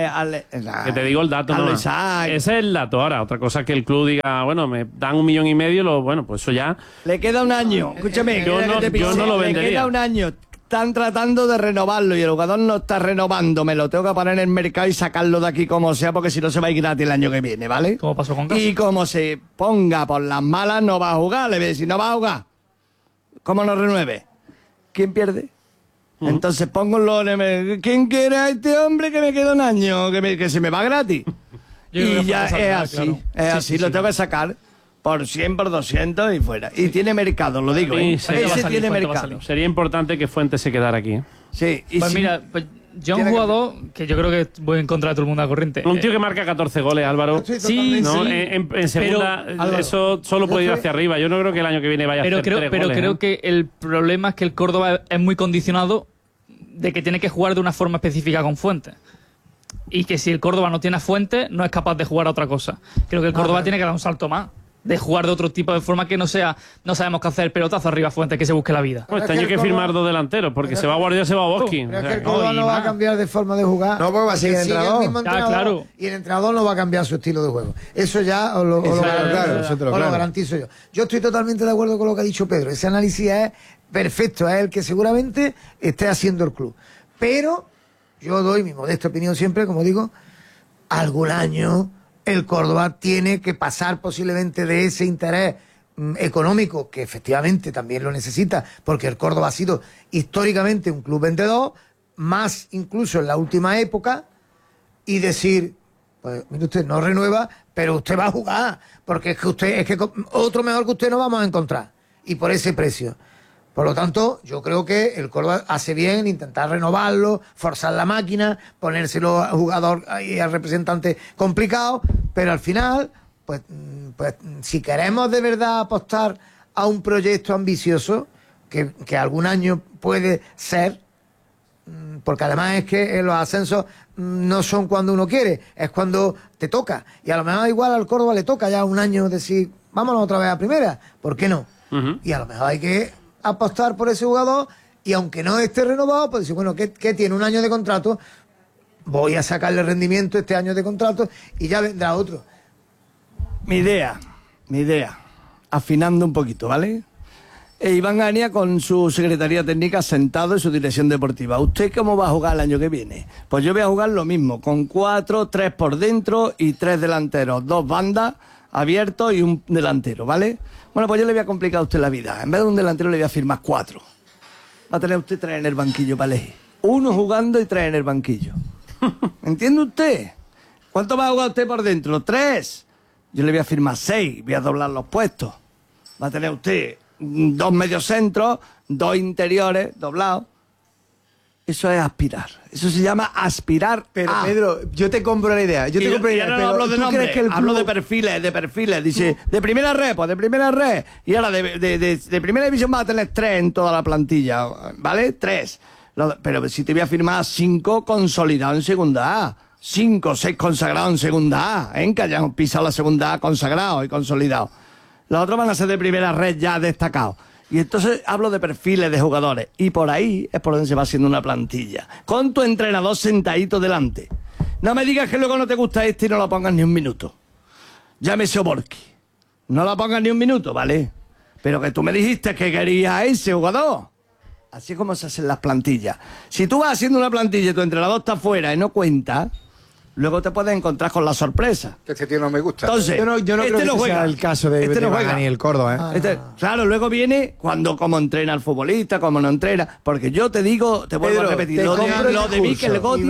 que te digo el dato. No, ese es el dato. Ahora, otra cosa es que el club diga, bueno, me dan 1,5 millones, bueno, pues eso ya...
Le queda un año. Escúchame.
Yo no lo vendería.
Le queda un año. Están tratando de renovarlo y el jugador no está renovando. Me lo tengo que poner en el mercado y sacarlo de aquí como sea, porque si no se va a ir gratis el año que viene, ¿vale?
¿Cómo pasó con Casi?
Y como se ponga por las malas, no va a jugar. Le voy a decir, no va a jugar. ¿Cómo no renueve? ¿Quién pierde? Entonces pongo ¿quién quiere a este hombre que me queda un año? Que se me va gratis. Y ya es así. Claro. Es así, lo tengo que sacar. Por 100, por 200 y fuera. Y tiene mercado, lo digo. Ese tiene mercado.
Sería importante que Fuentes se quedara aquí.
Sí. Y
pues mira, yo un jugador que yo creo que voy en contra de todo el mundo a corriente.
Un tío que marca 14 goles, Álvaro.
Sí.
En segunda,
pero,
eso solo puede ir hacia arriba. Yo no creo que el año que viene vaya a hacer 3 goles.
Pero creo que el problema es que el Córdoba es muy condicionado de que tiene que jugar de una forma específica con Fuentes. Y que si el Córdoba no tiene a Fuentes, no es capaz de jugar a otra cosa. Creo que el Córdoba tiene que dar un salto más. De jugar de otro tipo de forma que no sabemos qué hacer, pelotazo arriba Fuentes, que se busque la vida.
Pues este año hay que firmar 2 delanteros, porque se va Guardiola, se va Boski.
Pero es que el Córdoba no va a cambiar de forma de jugar.
No, porque va a seguir el entrenador.
El mismo entrenador
claro.
Y el entrenador no va a cambiar su estilo de juego. Eso ya os lo garantizo yo. Yo estoy totalmente de acuerdo con lo que ha dicho Pedro. Ese análisis es perfecto, es el que seguramente esté haciendo el club. Pero yo doy mi modesta opinión siempre, como digo, algún año el Córdoba tiene que pasar posiblemente de ese interés económico, que efectivamente también lo necesita, porque el Córdoba ha sido históricamente un club vendedor, más incluso en la última época, y decir, pues mire usted, no renueva, pero usted va a jugar, porque es que otro mejor que usted no vamos a encontrar, y por ese precio. Por lo tanto, yo creo que el Córdoba hace bien en intentar renovarlo, forzar la máquina, ponérselo al jugador y al representante complicado, pero al final, pues si queremos de verdad apostar a un proyecto ambicioso, que algún año puede ser, porque además es que los ascensos no son cuando uno quiere, es cuando te toca. Y a lo mejor igual al Córdoba le toca ya un año decir, vámonos otra vez a primera, ¿por qué no? Y a lo mejor hay que apostar por ese jugador, y aunque no esté renovado, pues decir, bueno, ¿qué tiene? Un año de contrato, voy a sacarle rendimiento este año de contrato y ya vendrá otro.
Mi idea, afinando un poquito, ¿vale? Iván Gania con su secretaría técnica sentado en su dirección deportiva. ¿Usted cómo va a jugar el año que viene? Pues yo voy a jugar lo mismo, con 4, 3 por dentro y 3 delanteros, 2 bandas abiertos y un delantero, ¿vale? Bueno, pues yo le voy a complicar a usted la vida. En vez de un delantero le voy a firmar 4. Va a tener usted 3 en el banquillo para elegir. 1 jugando y 3 en el banquillo. ¿Entiende usted? ¿Cuánto va a jugar usted por dentro? 3. Yo le voy a firmar 6. Voy a doblar los puestos. Va a tener usted 2 mediocentros, 2 interiores doblados. Eso es aspirar. Eso se llama aspirar.
Pero, Pedro, yo te compro la idea. Yo
no hablo de nombre, hablo de perfiles. Dice, de primera red, pues de primera red. Y ahora de primera división vas a tener 3 en toda la plantilla, ¿vale? 3. Pero si te voy a firmar 5 consolidados en segunda A. 5, 6 consagrados en segunda A. Que hayan pisado la segunda A consagrados y consolidados. Los otros van a ser de primera red ya destacados. Y entonces hablo de perfiles de jugadores. Y por ahí es por donde se va haciendo una plantilla. Con tu entrenador sentadito delante. No me digas que luego no te gusta este y no lo pongas ni un minuto. Llámese Oborski. No lo pongas ni un minuto, ¿vale? Pero que tú me dijiste que querías a ese jugador. Así es como se hacen las plantillas. Si tú vas haciendo una plantilla y tu entrenador está fuera y no cuenta, luego te puedes encontrar con la sorpresa.
Que este tío no me gusta.
Entonces,
yo no creo que
juega.
sea el caso de Magani y el Córdoba.
Claro, luego viene cómo entrena el futbolista, cómo no entrena. Porque yo te digo, te vuelvo a repetir, lo de Mikel Gotti,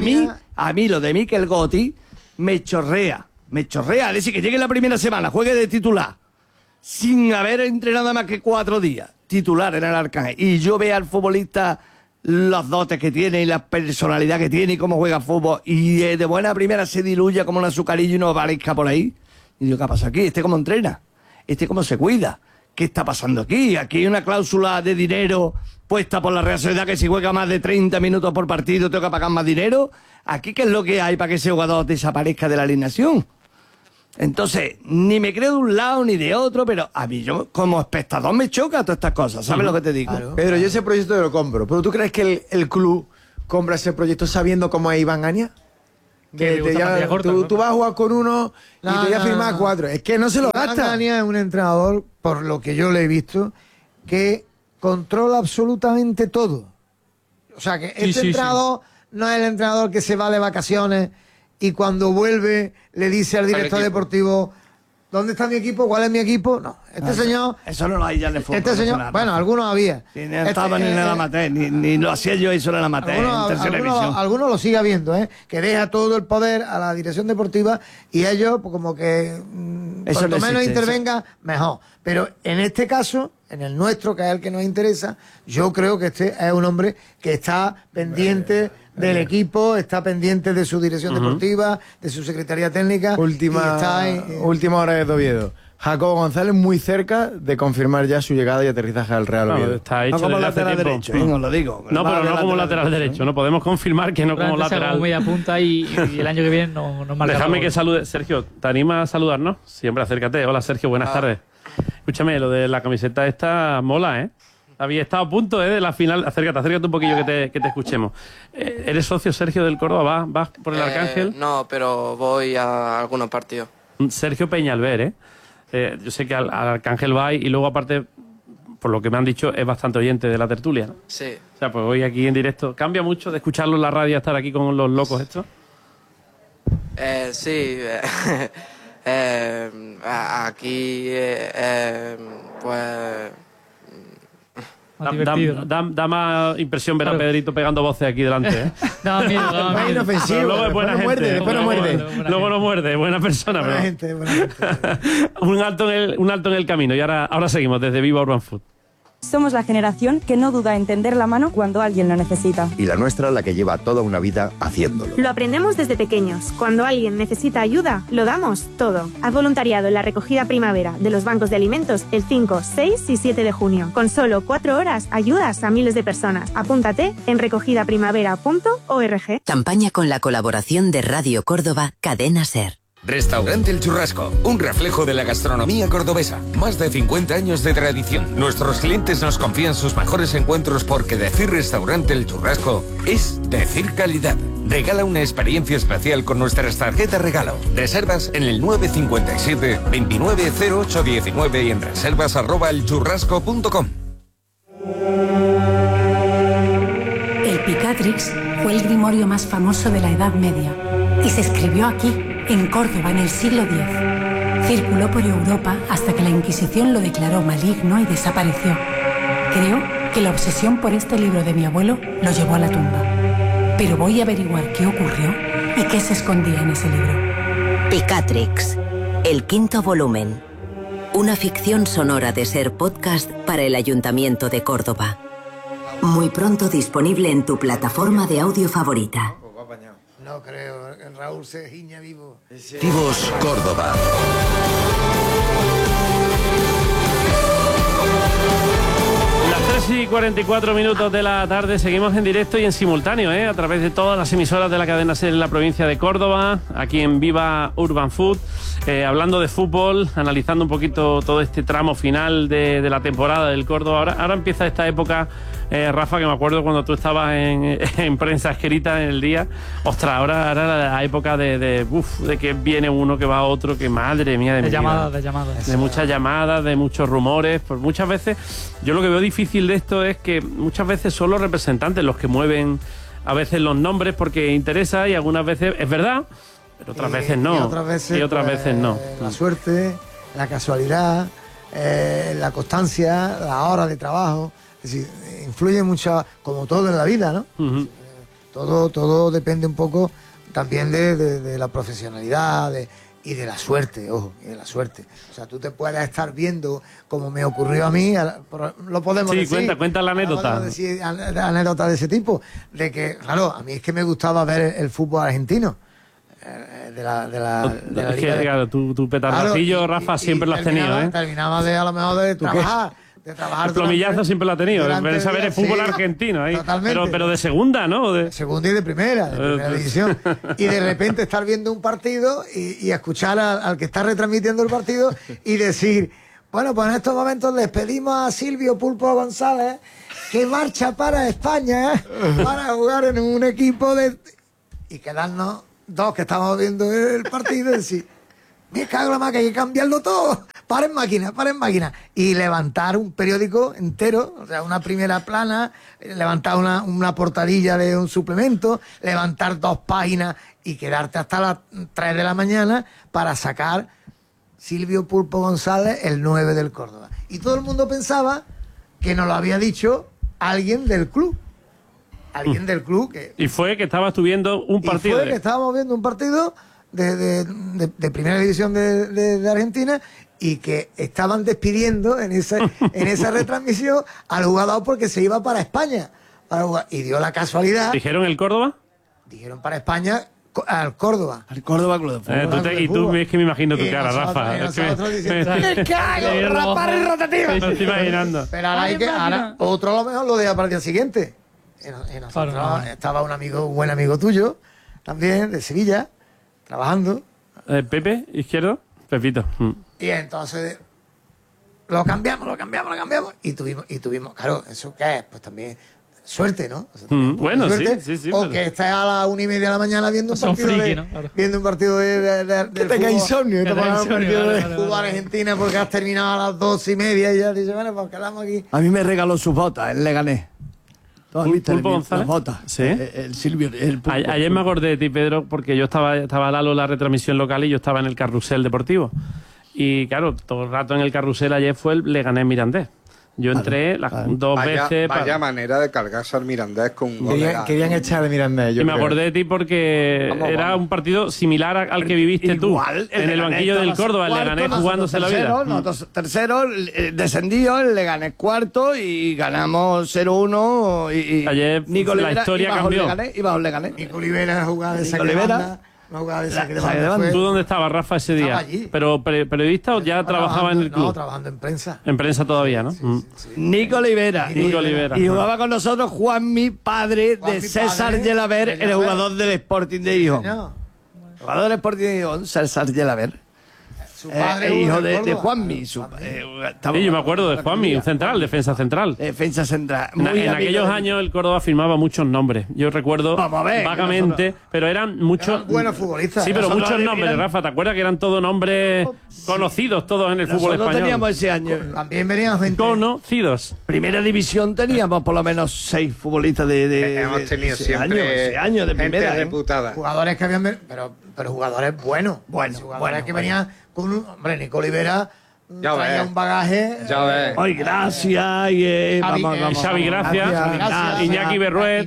a mí lo de Mikel Gotti me chorrea. Es decir, que llegue la primera semana, juegue de titular. sin haber entrenado más que 4 días, titular en el Arcángel, y yo veo al futbolista los dotes que tiene y la personalidad que tiene y cómo juega fútbol, y de buena primera se diluya como un azucarillo y no aparezca por ahí, y digo, ¿qué pasa aquí? ¿Este cómo entrena? ¿Este cómo se cuida? ¿Qué está pasando aquí? Aquí hay una cláusula de dinero puesta por la Real Sociedad que si juega más de 30 minutos por partido tengo que pagar más dinero. ¿Aquí qué es lo que hay para que ese jugador desaparezca de la alineación? Entonces, ni me creo de un lado ni de otro, pero a mí yo como espectador me choca todas estas cosas, ¿sabes lo que te digo?
Claro. Pedro, yo ese proyecto lo compro, pero ¿tú crees que el club compra ese proyecto sabiendo cómo es Iván Ania? Tú vas a jugar con uno y te voy a firmar 4. Es que no se lo gasta.
Iván Ania es un entrenador, por lo que yo le he visto, que controla absolutamente todo. O sea, que entrenador no es el entrenador que se va de vacaciones y cuando vuelve le dice al director deportivo, ¿dónde está mi equipo? ¿Cuál es mi equipo? No, señor...
Eso no lo hay ya en el fútbol.
Este señor, bueno, algunos había.
Sí, no estaba ni en el amateur, ni lo hacía yo eso en el amateur, en tercera división.
Algunos lo sigue habiendo, que deja todo el poder a la dirección deportiva y ellos, pues como que cuanto menos intervenga, mejor. Pero en este caso, en el nuestro, que es el que nos interesa, yo creo que este es un hombre que está pendiente del equipo, está pendiente de su dirección deportiva, de su secretaría técnica.
Última hora de Oviedo. Jacobo González muy cerca de confirmar ya su llegada y aterrizaje al Real Oviedo.
Está hecho
como
desde hace
lateral
tiempo.
derecho, os lo digo.
No, pero no como lateral derecho. No podemos confirmar que no como lateral.
media punta y el año que viene no marca.
Déjame que salude. Sergio, ¿te animas a saludarnos? Siempre acércate. Hola, Sergio, buenas tardes. Escúchame, lo de la camiseta esta mola, ¿eh? Había estado a punto de la final. Acércate un poquillo que te escuchemos. ¿Eres socio, Sergio, del Córdoba? ¿Vas por el Arcángel?
No, pero voy a algunos partidos.
Sergio Peñalver, ¿eh? Yo sé que al Arcángel va y luego, aparte, por lo que me han dicho, es bastante oyente de la tertulia, ¿no?
Sí.
O sea, pues hoy aquí en directo. ¿Cambia mucho de escucharlo en la radio a estar aquí con los locos estos?
Sí. Aquí, pues...
Da más impresión ver a Pedrito pegando voces aquí delante, ¿eh?
Da miedo.
Es inofensivo.
Luego es buena gente.
Después no muerde.
Luego no muerde, buena persona.
Buena
pero...
gente.
un alto en el camino. Y ahora seguimos desde Viva Urban Food.
Somos la generación que no duda en tender la mano cuando alguien lo necesita.
Y la nuestra, la que lleva toda una vida haciéndolo.
Lo aprendemos desde pequeños. Cuando alguien necesita ayuda, lo damos todo. Haz voluntariado en la recogida primavera de los bancos de alimentos el 5, 6 y 7 de junio. Con solo 4 horas ayudas a miles de personas. Apúntate en recogidaprimavera.org.
Campaña con la colaboración de Radio Córdoba, Cadena SER.
Restaurante El Churrasco, un reflejo de la gastronomía cordobesa. Más de 50 años de tradición. Nuestros clientes nos confían sus mejores encuentros porque decir Restaurante El Churrasco es decir calidad. Regala una experiencia especial con nuestras tarjetas regalo. Reservas en el 957 290819 y en reservas@elchurrasco.com.
El Picatrix fue el grimorio más famoso de la Edad Media y se escribió aquí, en Córdoba, en el siglo X. Circuló por Europa hasta que la Inquisición lo declaró maligno y desapareció. Creo que la obsesión por este libro de mi abuelo lo llevó a la tumba. Pero voy a averiguar qué ocurrió y qué se escondía en ese libro.
Picatrix, el 5º volumen. Una ficción sonora de SER Podcast para el Ayuntamiento de Córdoba. Muy pronto disponible en tu plataforma de audio favorita.
No creo, Raúl se giña vivo.
Vivos Córdoba.
Las 3:44 de la tarde, seguimos en directo y en simultáneo, a través de todas las emisoras de la cadena SER en la provincia de Córdoba, aquí en Viva Urban Food, hablando de fútbol, analizando un poquito todo este tramo final de la temporada del Córdoba. Ahora empieza esta época, Rafa, que me acuerdo cuando tú estabas en prensa escrita en el día. Ostras, ahora la época de que viene uno, que va otro, que madre mía de mi vida.
De llamadas.
De muchas llamadas, de muchos rumores. Pues muchas veces, yo lo que veo difícil de esto es que muchas veces son los representantes los que mueven a veces los nombres porque interesa, y algunas veces es verdad, pero otras veces no.
Y otras veces
no.
La suerte, la casualidad, la constancia, la hora de trabajo. Es decir, influye mucho, como todo en la vida, ¿no? Todo depende un poco también de la profesionalidad y de la suerte, ojo, y de la suerte. O sea, tú te puedes estar viendo, como me ocurrió a mí, lo podemos decir.
Sí, cuenta la anécdota.
Podemos decir anécdota de ese tipo, de que, claro, a mí es que me gustaba ver el fútbol argentino. De la
es que, claro, tu petardacillo, claro, Rafa, siempre lo has tenido, ¿eh?
Terminaba a lo mejor de trabajar.
El plomillazo siempre lo ha tenido, de saber el fútbol argentino ahí. Pero de segunda, ¿no? De
segunda y de primera división. Y de repente estar viendo un partido y escuchar al que está retransmitiendo el partido y decir, bueno, pues en estos momentos les pedimos a Silvio Pulpo González que marcha para España para jugar en un equipo y quedarnos dos que estábamos viendo el partido y decir, me cago en la máquina, hay que cambiarlo todo. Paren máquina. Y levantar un periódico entero, o sea, una primera plana, levantar una portadilla de un suplemento, levantar 2 páginas y quedarte hasta las 3 de la mañana para sacar Silvio Pulpo González, el 9 del Córdoba. Y todo el mundo pensaba que nos lo había dicho alguien del club. Alguien del club que...
Y fue que estabas tú viendo un partido.
Que estábamos viendo un partido de primera división de Argentina y que estaban despidiendo en esa retransmisión al jugador porque se iba para España para jugar. Y dio la casualidad.
¿Dijeron el Córdoba?
Dijeron para España al Córdoba.
Al Córdoba Club de Fútbol.
Y tú es que me imagino tu cara, Rafa.
¡Me cago! ¡Rapar rotativo!
Me estoy imaginando.
Pero ahora otro a lo mejor lo deja para el día siguiente. Y nosotros estaba un buen amigo tuyo, también, de Sevilla, trabajando.
Pepe, izquierdo, Pepito.
Y entonces lo cambiamos. Y tuvimos, claro, ¿eso qué es? Pues también suerte, ¿no? O sea,
bueno,
suerte,
sí.
O que estés a las 1:30 de la mañana viendo un partido viendo un partido del
que tenga insomnio.
Que tenga un partido de fútbol Argentina porque has terminado a las 2:30 y ya dices, bueno, pues quedamos aquí.
A mí me regaló sus botas, el Leganés.
Pulpo González.
Las botas.
¿Sí?
El Silvio.
Ayer me acordé de ti, Pedro, porque yo estaba Lalo en la retransmisión local y yo estaba en el carrusel deportivo. Y claro, todo el rato en el carrusel ayer fue el Leganés Mirandés. Yo entré dos veces...
Vaya manera de cargarse al Mirandés con un gol.
Querían echar de Mirandés.
Y me acordé de ti porque era un partido similar al que viviste tú. En el banquillo del Córdoba, el Leganés jugándose la vida.
Nosotros tercero, descendido, el Leganés cuarto y ganamos 0-1. Y
ayer la historia cambió.
Y bajo el Leganés.
Nico Olivera jugaba de saque de banda.
¿Tú dónde estabas, Rafa, ese día?
Allí.
¿Pero periodista o ya trabajaba en el club?
No, trabajando en prensa.
En prensa todavía, ¿no?
Sí.
Nico Olivera. Y jugaba con nosotros Juanmi, padre de César Gelaber, el jugador del Sporting de Gijón. El jugador del Sporting de Gijón, César Gelaber.
Su padre
hijo de Juanmi.
Sí, yo me acuerdo de Juanmi, un central, defensa central.
Defensa central.
En aquellos años el Córdoba firmaba muchos nombres. Yo recuerdo vagamente, pero eran muchos...
buenos futbolistas.
Sí, pero muchos nombres, Rafa. ¿Te acuerdas que eran todos nombres conocidos todos en el fútbol español?
Nosotros teníamos ese año.
También venían gente...
Conocidos.
Primera división teníamos por lo menos 6 futbolistas
hemos tenido siempre
ese año de primera.
Gente reputada.
Jugadores que habían... Pero jugadores buenos. Jugadores que venían... Hombre, Nico Olivera traía un bagaje.
Ay, gracias.
Xavi Gracia, Iñaki Berruet,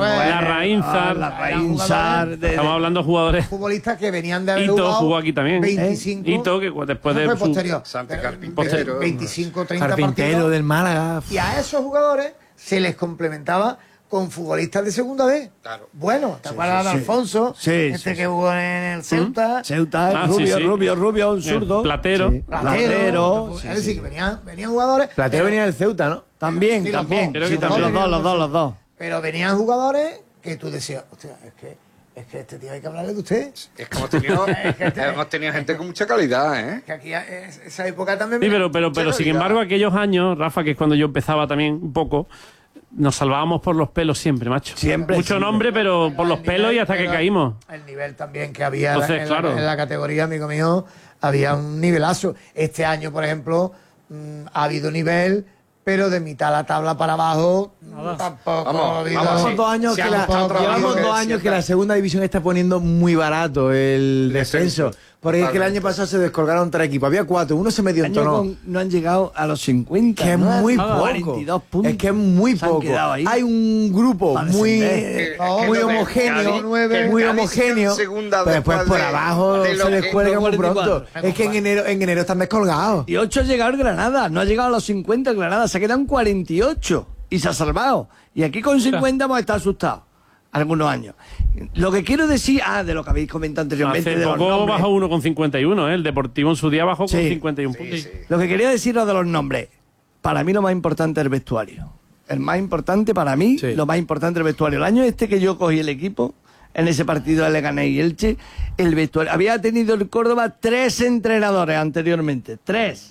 Larraínzar. Estamos hablando de jugadores.
Futbolistas que venían de haber
Ito jugó aquí también.
25.
Ito, que después de.
Posterior.
Santi Carpintero.
25, 30
Carpintero
partidos.
del Málaga.
Y a esos jugadores se les complementaba con futbolistas de segunda B.
Claro.
Bueno, ¿te acuerdas de Alfonso? Que jugó en el Ceuta.
Rubio, un zurdo.
Platero.
Platero. Es decir, que venían jugadores.
Platero venía del Ceuta, ¿no?
También. Los dos.
Pero venían jugadores que tú decías, hostia, es que este tío hay que hablarle de usted.
Es que hemos tenido gente con mucha calidad, ¿eh?
Que aquí esa época también...
Sí, pero sin embargo, aquellos años, Rafa, que es cuando yo empezaba también un poco... Nos salvábamos por los pelos siempre, macho. Mucho nombre, pero por los pelos y hasta que caímos.
El nivel también que había en la categoría, amigo mío, había un nivelazo. Este año, por ejemplo, ha habido nivel, pero de mitad de la tabla para abajo tampoco ha habido.
Llevamos 2 años que la segunda división está poniendo muy barato el descenso. Porque es que el año pasado se descolgaron 3 equipos. Había 4, uno se medio entonó.
No han llegado a los 50.
Que es muy poco.
42 puntos.
Es que es muy poco. Hay un grupo muy homogéneo. Muy homogéneo. Pero después por abajo se descuelga muy pronto. Es que en enero están descolgados.
Y 8 ha llegado el Granada. No ha llegado a los 50 el Granada. Se quedan 48. Y se ha salvado. Y aquí con 50 hemos estado asustados. Algunos años. Lo que quiero decir, de lo que habéis comentado anteriormente.
Hace poco bajó uno con 51, ¿eh? El Deportivo en su día bajó con 51 puntos.
Sí. Lo que quería deciros de los nombres. Para mí lo más importante es el vestuario. El más importante para mí, lo más importante es el vestuario. El año que yo cogí el equipo, en ese partido de Leganés y Elche, el vestuario. Había tenido el Córdoba 3 entrenadores anteriormente. 3.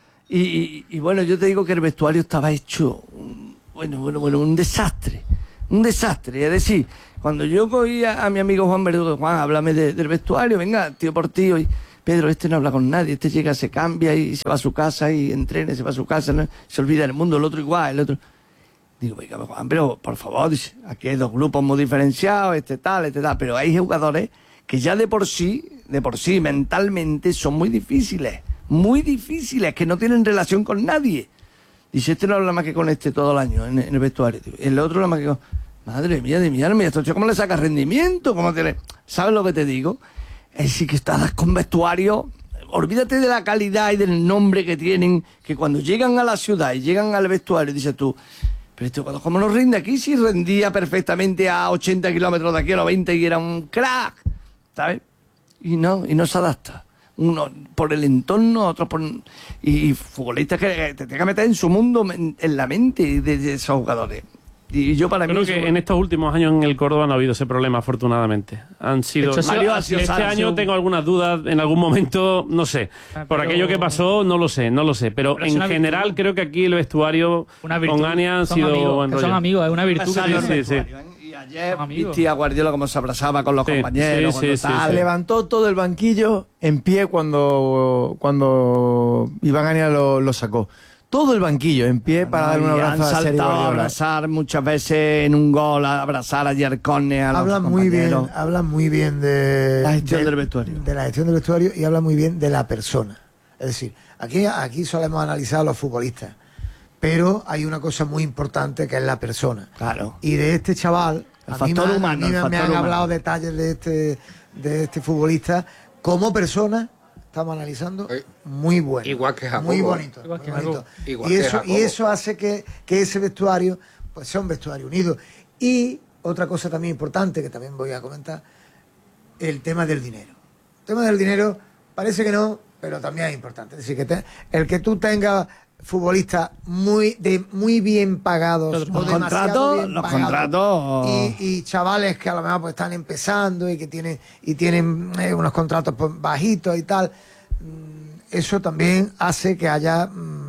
Y bueno, yo te digo que el vestuario estaba hecho, un desastre. Un desastre, es decir, cuando yo cogí a mi amigo Juan Verdugo, Juan, háblame del vestuario, venga, tío por tío, y Pedro, no habla con nadie, llega, se cambia y se va a su casa y entrena, se va a su casa, ¿no? Se olvida del mundo, el otro igual, el otro... Digo, venga, Juan, pero por favor, dice, aquí hay 2 grupos muy diferenciados, tal, pero hay jugadores que ya de por sí, mentalmente, son muy difíciles, que no tienen relación con nadie. Dice, no habla más que con todo el año en el vestuario. El otro habla más que con... Madre mía de mi alma, ¿esto cómo le sacas rendimiento? ¿Sabes lo que te digo? Es decir, que estás con vestuario... Olvídate de la calidad y del nombre que tienen, que cuando llegan a la ciudad y llegan al vestuario, dices tú, pero ¿cómo nos rinde aquí? Si rendía perfectamente a 80 kilómetros de aquí a 90 y era un crack, ¿sabes? Y no se adapta. Uno por el entorno, otro por... Y futbolistas que te tienen que meter en su mundo, en la mente de esos jugadores. Y yo para mí...
Creo que en estos últimos años en el Córdoba no ha habido ese problema, afortunadamente. Han sido... Este año tengo algunas dudas, en algún momento, no sé. Por aquello que pasó, no lo sé. Pero en general creo que aquí el vestuario con Ania han sido...
Son amigos, es una virtud.
Sí.
Ayer viste a Guardiola como se abrazaba con los compañeros.
Levantó todo el banquillo en pie cuando Iván Ania lo sacó. Todo el banquillo en pie para dar un abrazo a Sergio Guardiola.
Abrazar muchas veces en un gol, abrazar a Yarcone, a los compañeros.
Hablan muy bien de
la gestión del vestuario.
De la gestión del vestuario y hablan muy bien de la persona. Es decir, aquí solemos analizar a los futbolistas, pero hay una cosa muy importante que es la persona.
Claro.
Y de este chaval, a mí me han hablado detalles de este futbolista como persona. Estamos analizando muy bueno.
Igual que Jacobo.
Muy bonito. Y eso hace que ese vestuario pues sea un vestuario unido. Y otra cosa también importante que también voy a comentar, el tema del dinero. El tema del dinero parece que no, pero también es importante. Es decir, que el que tú tengas futbolistas muy bien pagados,
los contratos
y chavales que a lo mejor pues están empezando y que tienen unos contratos pues, bajitos y tal, eso también hace que haya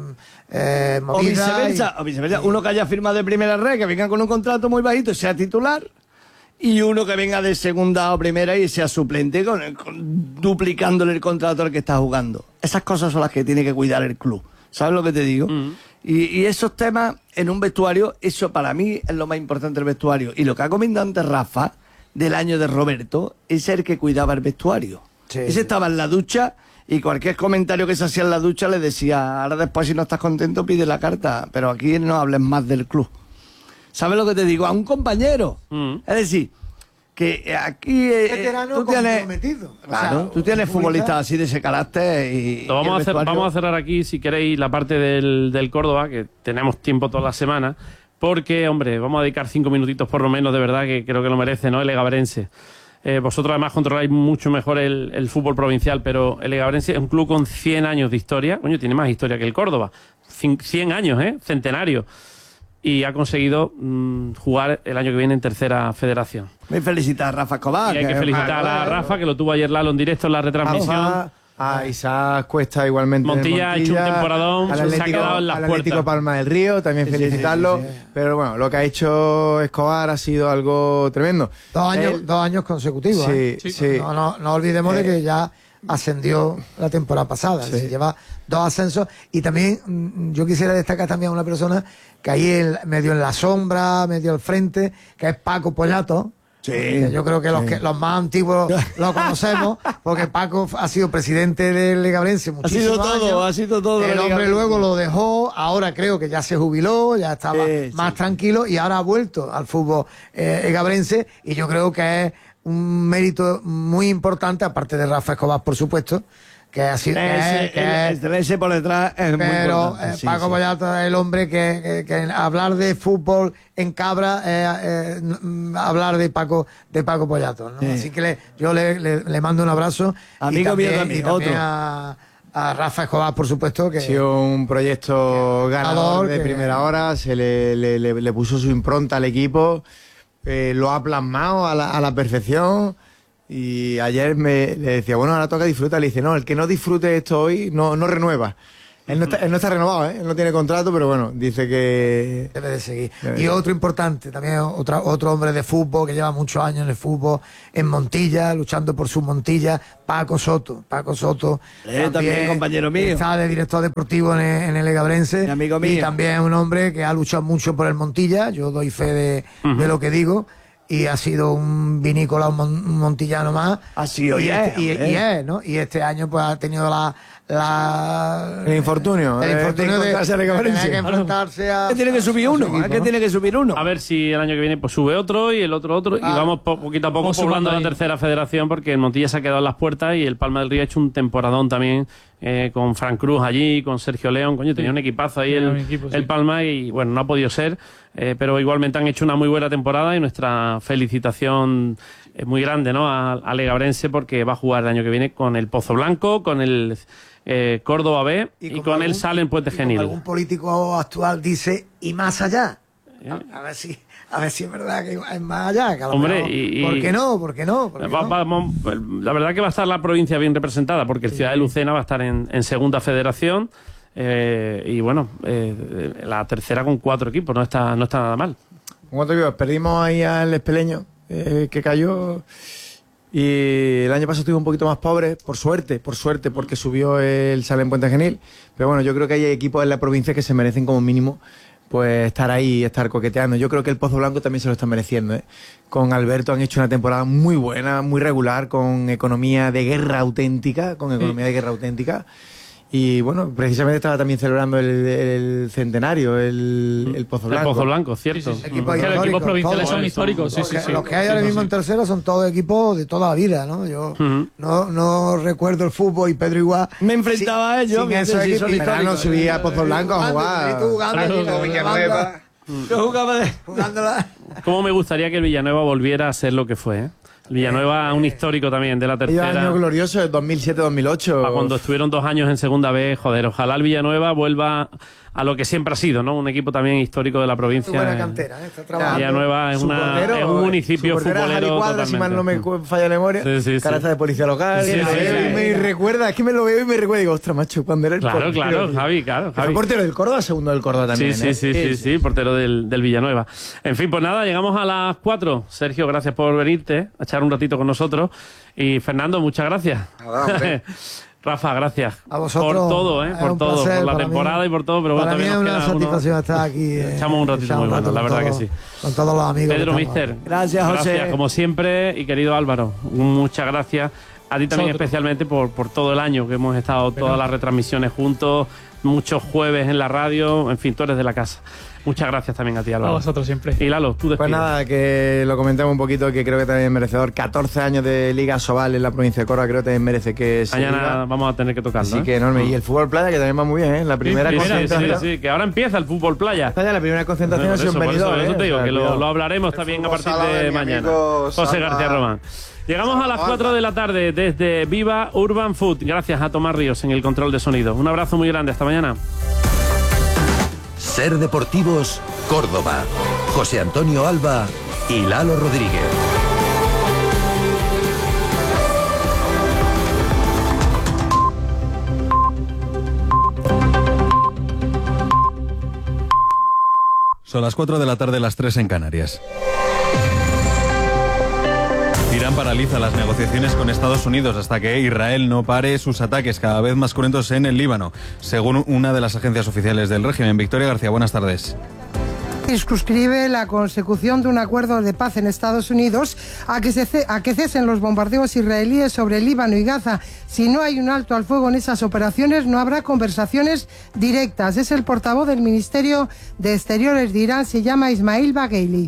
movida
o viceversa. Uno que haya firmado de primera red, que venga con un contrato muy bajito y sea titular, y uno que venga de segunda o primera y sea suplente duplicándole el contrato al que está jugando. Esas cosas son las que tiene que cuidar el club. ¿Sabes lo que te digo? Y esos temas en un vestuario, eso para mí es lo más importante del vestuario. Y lo que ha comentado antes Rafa, del año de Roberto, es el que cuidaba el vestuario. Ese estaba en la ducha y cualquier comentario que se hacía en la ducha le decía, ahora después si no estás contento pide la carta, pero aquí no hables más del club. ¿Sabes lo que te digo? A un compañero. Es decir, que aquí
veterano comprometido.
Claro, tú tienes futbolistas así de ese carácter y
vamos a cerrar aquí, si queréis, la parte del Córdoba, que tenemos tiempo toda la semana, porque, hombre, vamos a dedicar 5 minutitos por lo menos, de verdad, que creo que lo merece, ¿no? El Egabrense. Vosotros además controláis mucho mejor el fútbol provincial, pero el Egabrense es un club con 100 años de historia. Coño, tiene más historia que el Córdoba. 100 años, centenario. Y ha conseguido jugar el año que viene en tercera federación.
Me felicita a Rafa Escobar.
Y hay que felicitar a Rafa, que lo tuvo ayer Lalo en directo en la retransmisión.
A Isaac Cuesta igualmente.
Montilla ha hecho un temporadón, se ha quedado en las puertas.
Atlético Palma del Río, también felicitarlo. Sí. Pero bueno, lo que ha hecho Escobar ha sido algo tremendo.
2 años consecutivos.
Sí.
No olvidemos de que ya ascendió la temporada pasada. Sí. Lleva 2 ascensos. Y también yo quisiera destacar también a una persona que ahí medio en la sombra, medio al frente, que es Paco Pollato.
Sí.
Yo creo que los más antiguos lo conocemos, porque Paco ha sido presidente del Legabrense muchísimos años.
Ha sido todo.
El hombre luego lo dejó, ahora creo que ya se jubiló, ya estaba más tranquilo y ahora ha vuelto al fútbol legabrense, y yo creo que es un mérito muy importante, aparte de Rafa Escobar, por supuesto, que ha sido
ese por detrás es muy importante.
Pero Paco Pollato es el hombre que hablar de fútbol en Cabra hablar de Paco Pollato, ¿no? Así que yo le mando un abrazo.
Amigo mío también, otro.
A Rafa Escobar, por supuesto, que
ha sido un proyecto ganador de primera hora, se le puso su impronta al equipo, lo ha plasmado a la perfección. Y ayer le decía, bueno, ahora toca disfrutar. Le dice, no, el que no disfrute esto hoy no renueva. Él no está renovado, él no tiene contrato, pero bueno, dice que
debe de seguir. Y otro importante, también otro hombre de fútbol que lleva muchos años en el fútbol, en Montilla, luchando por su Montilla, Paco Soto.
También compañero mío.
Está de director deportivo en el Legabrense.
Amigo mío.
Y también es un hombre que ha luchado mucho por el Montilla. Yo doy fe de lo que digo. Y ha sido un vinícola, un montillano más.
Así
¿no? Y este año pues ha tenido
el infortunio
de tener que enfrentarse a...
tiene que subir uno, tiene que subir uno.
A ver si el año que viene pues sube otro y el otro. Y vamos poquito a poco poblando la tercera federación, porque el Montilla se ha quedado en las puertas y el Palma del Río ha hecho un temporadón también, con Fran Cruz allí, con Sergio León. Coño, tenía un equipazo ahí el Palma, y bueno, no ha podido ser. Pero igualmente han hecho una muy buena temporada, y nuestra felicitación es muy grande, ¿no?, a Legabrense, porque va a jugar el año que viene con el Pozo Blanco, con el Córdoba B y con el Salen Puente Genil.
Algún político actual dice, y más allá. A ver si es verdad que es más allá. Que
Hombre,
¿Por qué no?
La verdad que va a estar la provincia bien representada, porque el Ciudad de Lucena va a estar en segunda federación. Y bueno, la tercera con 4 equipos, no está nada mal.
Con 4 equipos, perdimos ahí al Espeleño, que cayó, y el año pasado estuvo un poquito más pobre, por suerte, porque subió el Salen Puente Genil. Pero bueno, yo creo que hay equipos en la provincia que se merecen como mínimo pues estar ahí, estar coqueteando. Yo creo que el Pozo Blanco también se lo está mereciendo, Con Alberto han hecho una temporada muy buena, muy regular, con economía de guerra auténtica, Y bueno, precisamente estaba también celebrando el centenario, el Pozo Blanco.
El Pozo Blanco, cierto.
Los equipos provinciales son históricos.
Los que hay ahora mismo en tercera son todos equipos de toda la vida, ¿no? Yo no recuerdo el fútbol, y Pedro igual.
Me enfrentaba a ellos.
No subía a Pozo Blanco a jugar.
Yo jugaba
jugándola.
Cómo me gustaría que el Villanueva volviera a ser lo que fue, Villanueva, un histórico también de la tercera.
El año glorioso de 2007-2008.
Cuando estuvieron 2 años en segunda vez, joder, ojalá el Villanueva vuelva a lo que siempre ha sido, ¿no? Un equipo también histórico de la provincia.
Muy buena cantera, está trabajando.
Villanueva es un municipio futbolero.
Cuadra, si mal no me falla la memoria. Carata de policía local. Me recuerda, es que me lo veo y me recuerda. Digo, ostras, macho, cuando era el portero.
Claro, Javi.
Fue portero del Córdoba, segundo del Córdoba también.
Sí, portero del Villanueva. En fin, pues nada, llegamos a las 4. Sergio, gracias por venirte a echar un ratito con nosotros. Y Fernando, muchas gracias. Rafa, gracias
a vosotros,
por todo, por todo,
placer,
por la temporada y por todo. Pero
para mí es una satisfacción estar aquí.
Echamos un ratito muy bueno, la verdad que sí.
Con todos los amigos.
Pedro, mister.
Gracias, José.
Gracias, como siempre, y querido Álvaro, muchas gracias. A ti también especialmente por todo el año que hemos estado todas las retransmisiones juntos, muchos jueves en la radio, en fin, tú eres de la casa. Muchas gracias también a ti, Álvaro.
A vosotros siempre.
Y Lalo, tú despides.
Pues nada, que lo comentemos un poquito, que creo que también es merecedor. 14 años de Liga Sobal en la provincia de Córdoba, creo que también merece que se
mañana
diga.
Vamos a tener que tocarlo.
Así que enorme. Y el fútbol playa, que también va muy bien, La primera concentración.
Sí, que ahora empieza el fútbol playa.
La primera concentración ha sido un venidor.
Eso te digo, que lo hablaremos también a partir de mañana. José García Román. Llegamos a las 4 de la tarde desde Viva Urban Food. Gracias a Tomás Ríos en el control de sonido. Un abrazo muy grande. Hasta mañana.
Ser Deportivos, Córdoba. José Antonio Alba y Lalo Rodríguez.
Son las 4 de la tarde, las 3 en Canarias. Irán paraliza las negociaciones con Estados Unidos hasta que Israel no pare sus ataques cada vez más cruentos en el Líbano, según una de las agencias oficiales del régimen. Victoria García, buenas tardes.
circunscribe la consecución de un acuerdo de paz en Estados Unidos a que cesen los bombardeos israelíes sobre Líbano y Gaza. Si no hay un alto al fuego en esas operaciones, no habrá conversaciones directas. Es el portavoz del Ministerio de Exteriores de Irán, se llama Ismail Bagheili.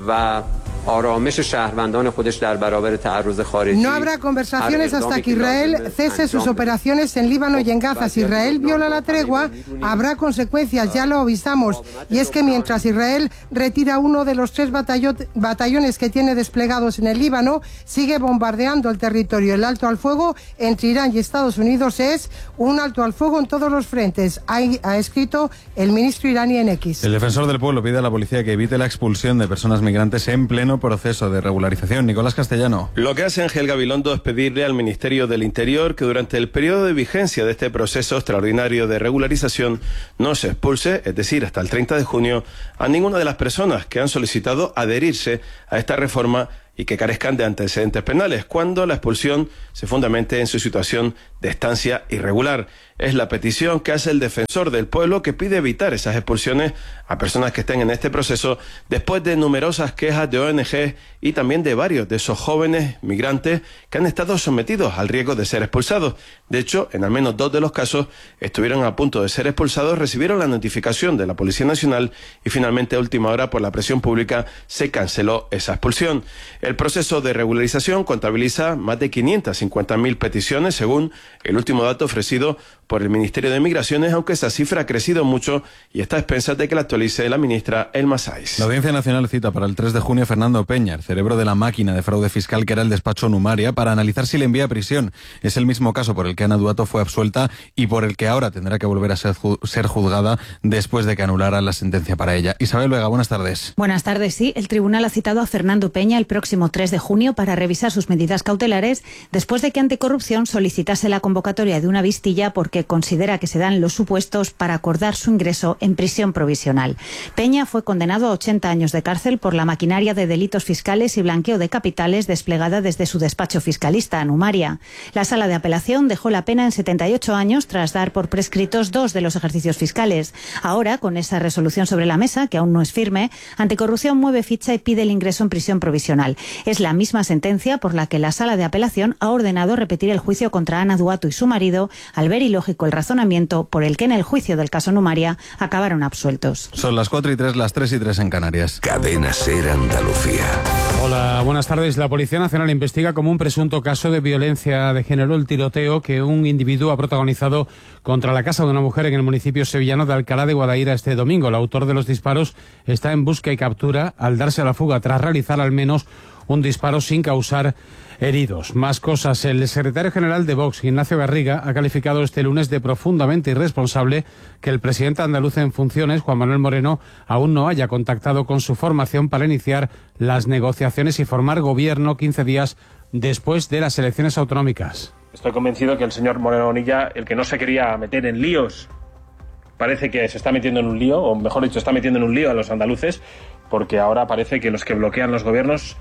No habrá conversaciones hasta que Israel cese sus operaciones en Líbano y en Gaza. Si Israel viola la tregua, habrá consecuencias, ya lo avisamos. Y es que mientras Israel retira uno de los 3 batallones que tiene desplegados en el Líbano, sigue bombardeando el territorio. El alto al fuego entre Irán y Estados Unidos es un alto al fuego en todos los frentes, ha escrito el ministro iraní en X.
El defensor del pueblo pide a la policía que evite la expulsión de personas migrantes en pleno proceso de regularización. Nicolás Castellano.
Lo que hace Ángel Gabilondo es pedirle al Ministerio del Interior que durante el periodo de vigencia de este proceso extraordinario de regularización no se expulse, es decir, hasta el 30 de junio, a ninguna de las personas que han solicitado adherirse a esta reforma y que carezcan de antecedentes penales, cuando la expulsión se fundamente en su situación de estancia irregular. Es la petición que hace el defensor del pueblo, que pide evitar esas expulsiones a personas que estén en este proceso después de numerosas quejas de ONG y también de varios de esos jóvenes migrantes que han estado sometidos al riesgo de ser expulsados. De hecho, en al menos 2 de los casos estuvieron a punto de ser expulsados, recibieron la notificación de la Policía Nacional y finalmente a última hora, por la presión pública, se canceló esa expulsión. El proceso de regularización contabiliza más de 550.000 peticiones, según el último dato ofrecido por el Ministerio de Migraciones, aunque esa cifra ha crecido mucho y está a expensas de que la actualice la ministra Elma Sáiz.
La Audiencia Nacional cita para el 3 de junio a Fernando Peña, el cerebro de la máquina de fraude fiscal que era el despacho Numaria, para analizar si le envía a prisión. Es el mismo caso por el que Ana Duato fue absuelta y por el que ahora tendrá que volver a ser juzgada después de que anulara la sentencia para ella. Isabel Vega, buenas tardes.
Buenas tardes, sí. El tribunal ha citado a Fernando Peña el próximo 3 de junio para revisar sus medidas cautelares después de que Anticorrupción solicitase la convocatoria de una vistilla porque considera que se dan los supuestos para acordar su ingreso en prisión provisional. Peña fue condenado a 80 años de cárcel por la maquinaria de delitos fiscales y blanqueo de capitales desplegada desde su despacho fiscalista, Numaria. La sala de apelación dejó la pena en 78 años tras dar por prescritos 2 de los ejercicios fiscales. Ahora, con esa resolución sobre la mesa, que aún no es firme, Anticorrupción mueve ficha y pide el ingreso en prisión provisional. Es la misma sentencia por la que la sala de apelación ha ordenado repetir el juicio contra Ana Duato y su marido, al ver ilógico el razonamiento por el que en el juicio del caso Numaria acabaron absueltos.
Son las 4:03, las 3:03 en Canarias.
Cadena SER Andalucía.
Hola, buenas tardes. La Policía Nacional investiga como un presunto caso de violencia de género el tiroteo que un individuo ha protagonizado contra la casa de una mujer en el municipio sevillano de Alcalá de Guadaira este domingo. El autor de los disparos está en busca y captura al darse a la fuga tras realizar al menos un disparo sin causar heridos. Más cosas. El secretario general de Vox, Ignacio Garriga, ha calificado este lunes de profundamente irresponsable que el presidente andaluz en funciones, Juan Manuel Moreno, aún no haya contactado con su formación para iniciar las negociaciones y formar gobierno 15 días después de las elecciones autonómicas.
Estoy convencido que el señor Moreno Bonilla, el que no se quería meter en líos, parece que se está metiendo en un lío, o mejor dicho, está metiendo en un lío a los andaluces, porque ahora parece que los que bloquean los gobiernos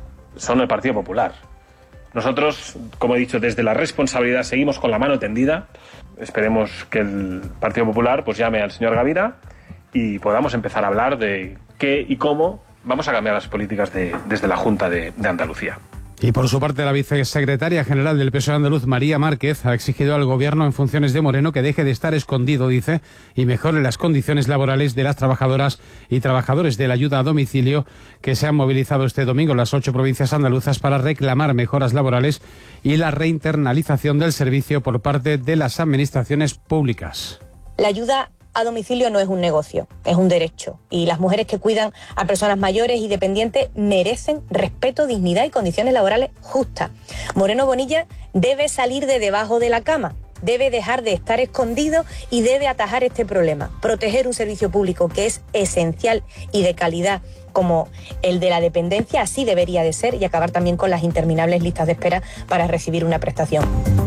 son el Partido Popular. Nosotros, como he dicho, desde la responsabilidad seguimos con la mano tendida. Esperemos que el Partido Popular pues llame al señor Gavira y podamos empezar a hablar de qué y cómo vamos a cambiar las políticas desde la Junta de Andalucía.
Y por su parte, la vicesecretaria general del PSOE andaluz, María Márquez, ha exigido al gobierno en funciones de Moreno que deje de estar escondido, dice, y mejore las condiciones laborales de las trabajadoras y trabajadores de la ayuda a domicilio que se han movilizado este domingo en las 8 provincias andaluzas para reclamar mejoras laborales y la reinternalización del servicio por parte de las administraciones públicas.
La ayuda a domicilio no es un negocio, es un derecho. Y las mujeres que cuidan a personas mayores y dependientes merecen respeto, dignidad y condiciones laborales justas. Moreno Bonilla debe salir de debajo de la cama, debe dejar de estar escondido y debe atajar este problema. Proteger un servicio público que es esencial y de calidad como el de la dependencia, así debería de ser, y acabar también con las interminables listas de espera para recibir una prestación.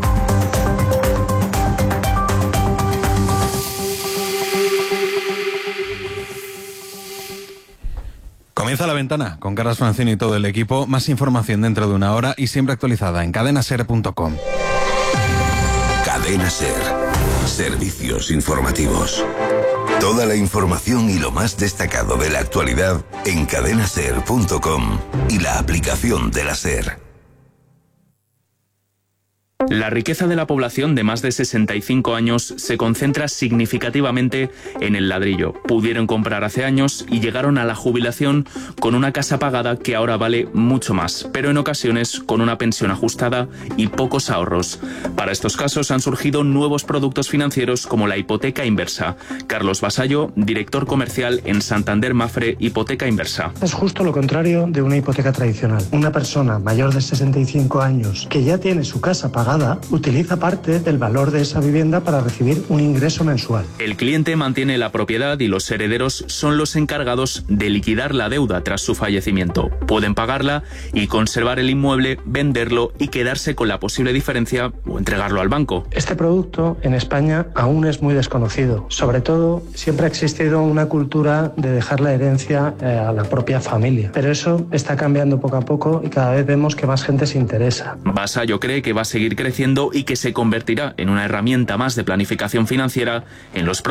Comienza La Ventana con Carlos Francini y todo el equipo. Más información dentro de una hora y siempre actualizada en cadenaser.com.
Cadena SER. Servicios informativos. Toda la información y lo más destacado de la actualidad en cadenaser.com y la aplicación de la SER.
La riqueza de la población de más de 65 años se concentra significativamente en el ladrillo. Pudieron comprar hace años y llegaron a la jubilación con una casa pagada que ahora vale mucho más, pero en ocasiones con una pensión ajustada y pocos ahorros. Para estos casos han surgido nuevos productos financieros como la hipoteca inversa. Carlos Vasallo, director comercial en Santander Mafre Hipoteca Inversa.
Es justo lo contrario de una hipoteca tradicional. Una persona mayor de 65 años que ya tiene su casa pagada utiliza parte del valor de esa vivienda para recibir un ingreso mensual.
El cliente mantiene la propiedad y los herederos son los encargados de liquidar la deuda tras su fallecimiento. Pueden pagarla y conservar el inmueble, venderlo y quedarse con la posible diferencia o entregarlo al banco.
Este producto en España aún es muy desconocido. Sobre todo, siempre ha existido una cultura de dejar la herencia a la propia familia. Pero eso está cambiando poco a poco y cada vez vemos que más gente se interesa.
Vasallo cree que va a seguir creciendo y que se convertirá en una herramienta más de planificación financiera en los próximos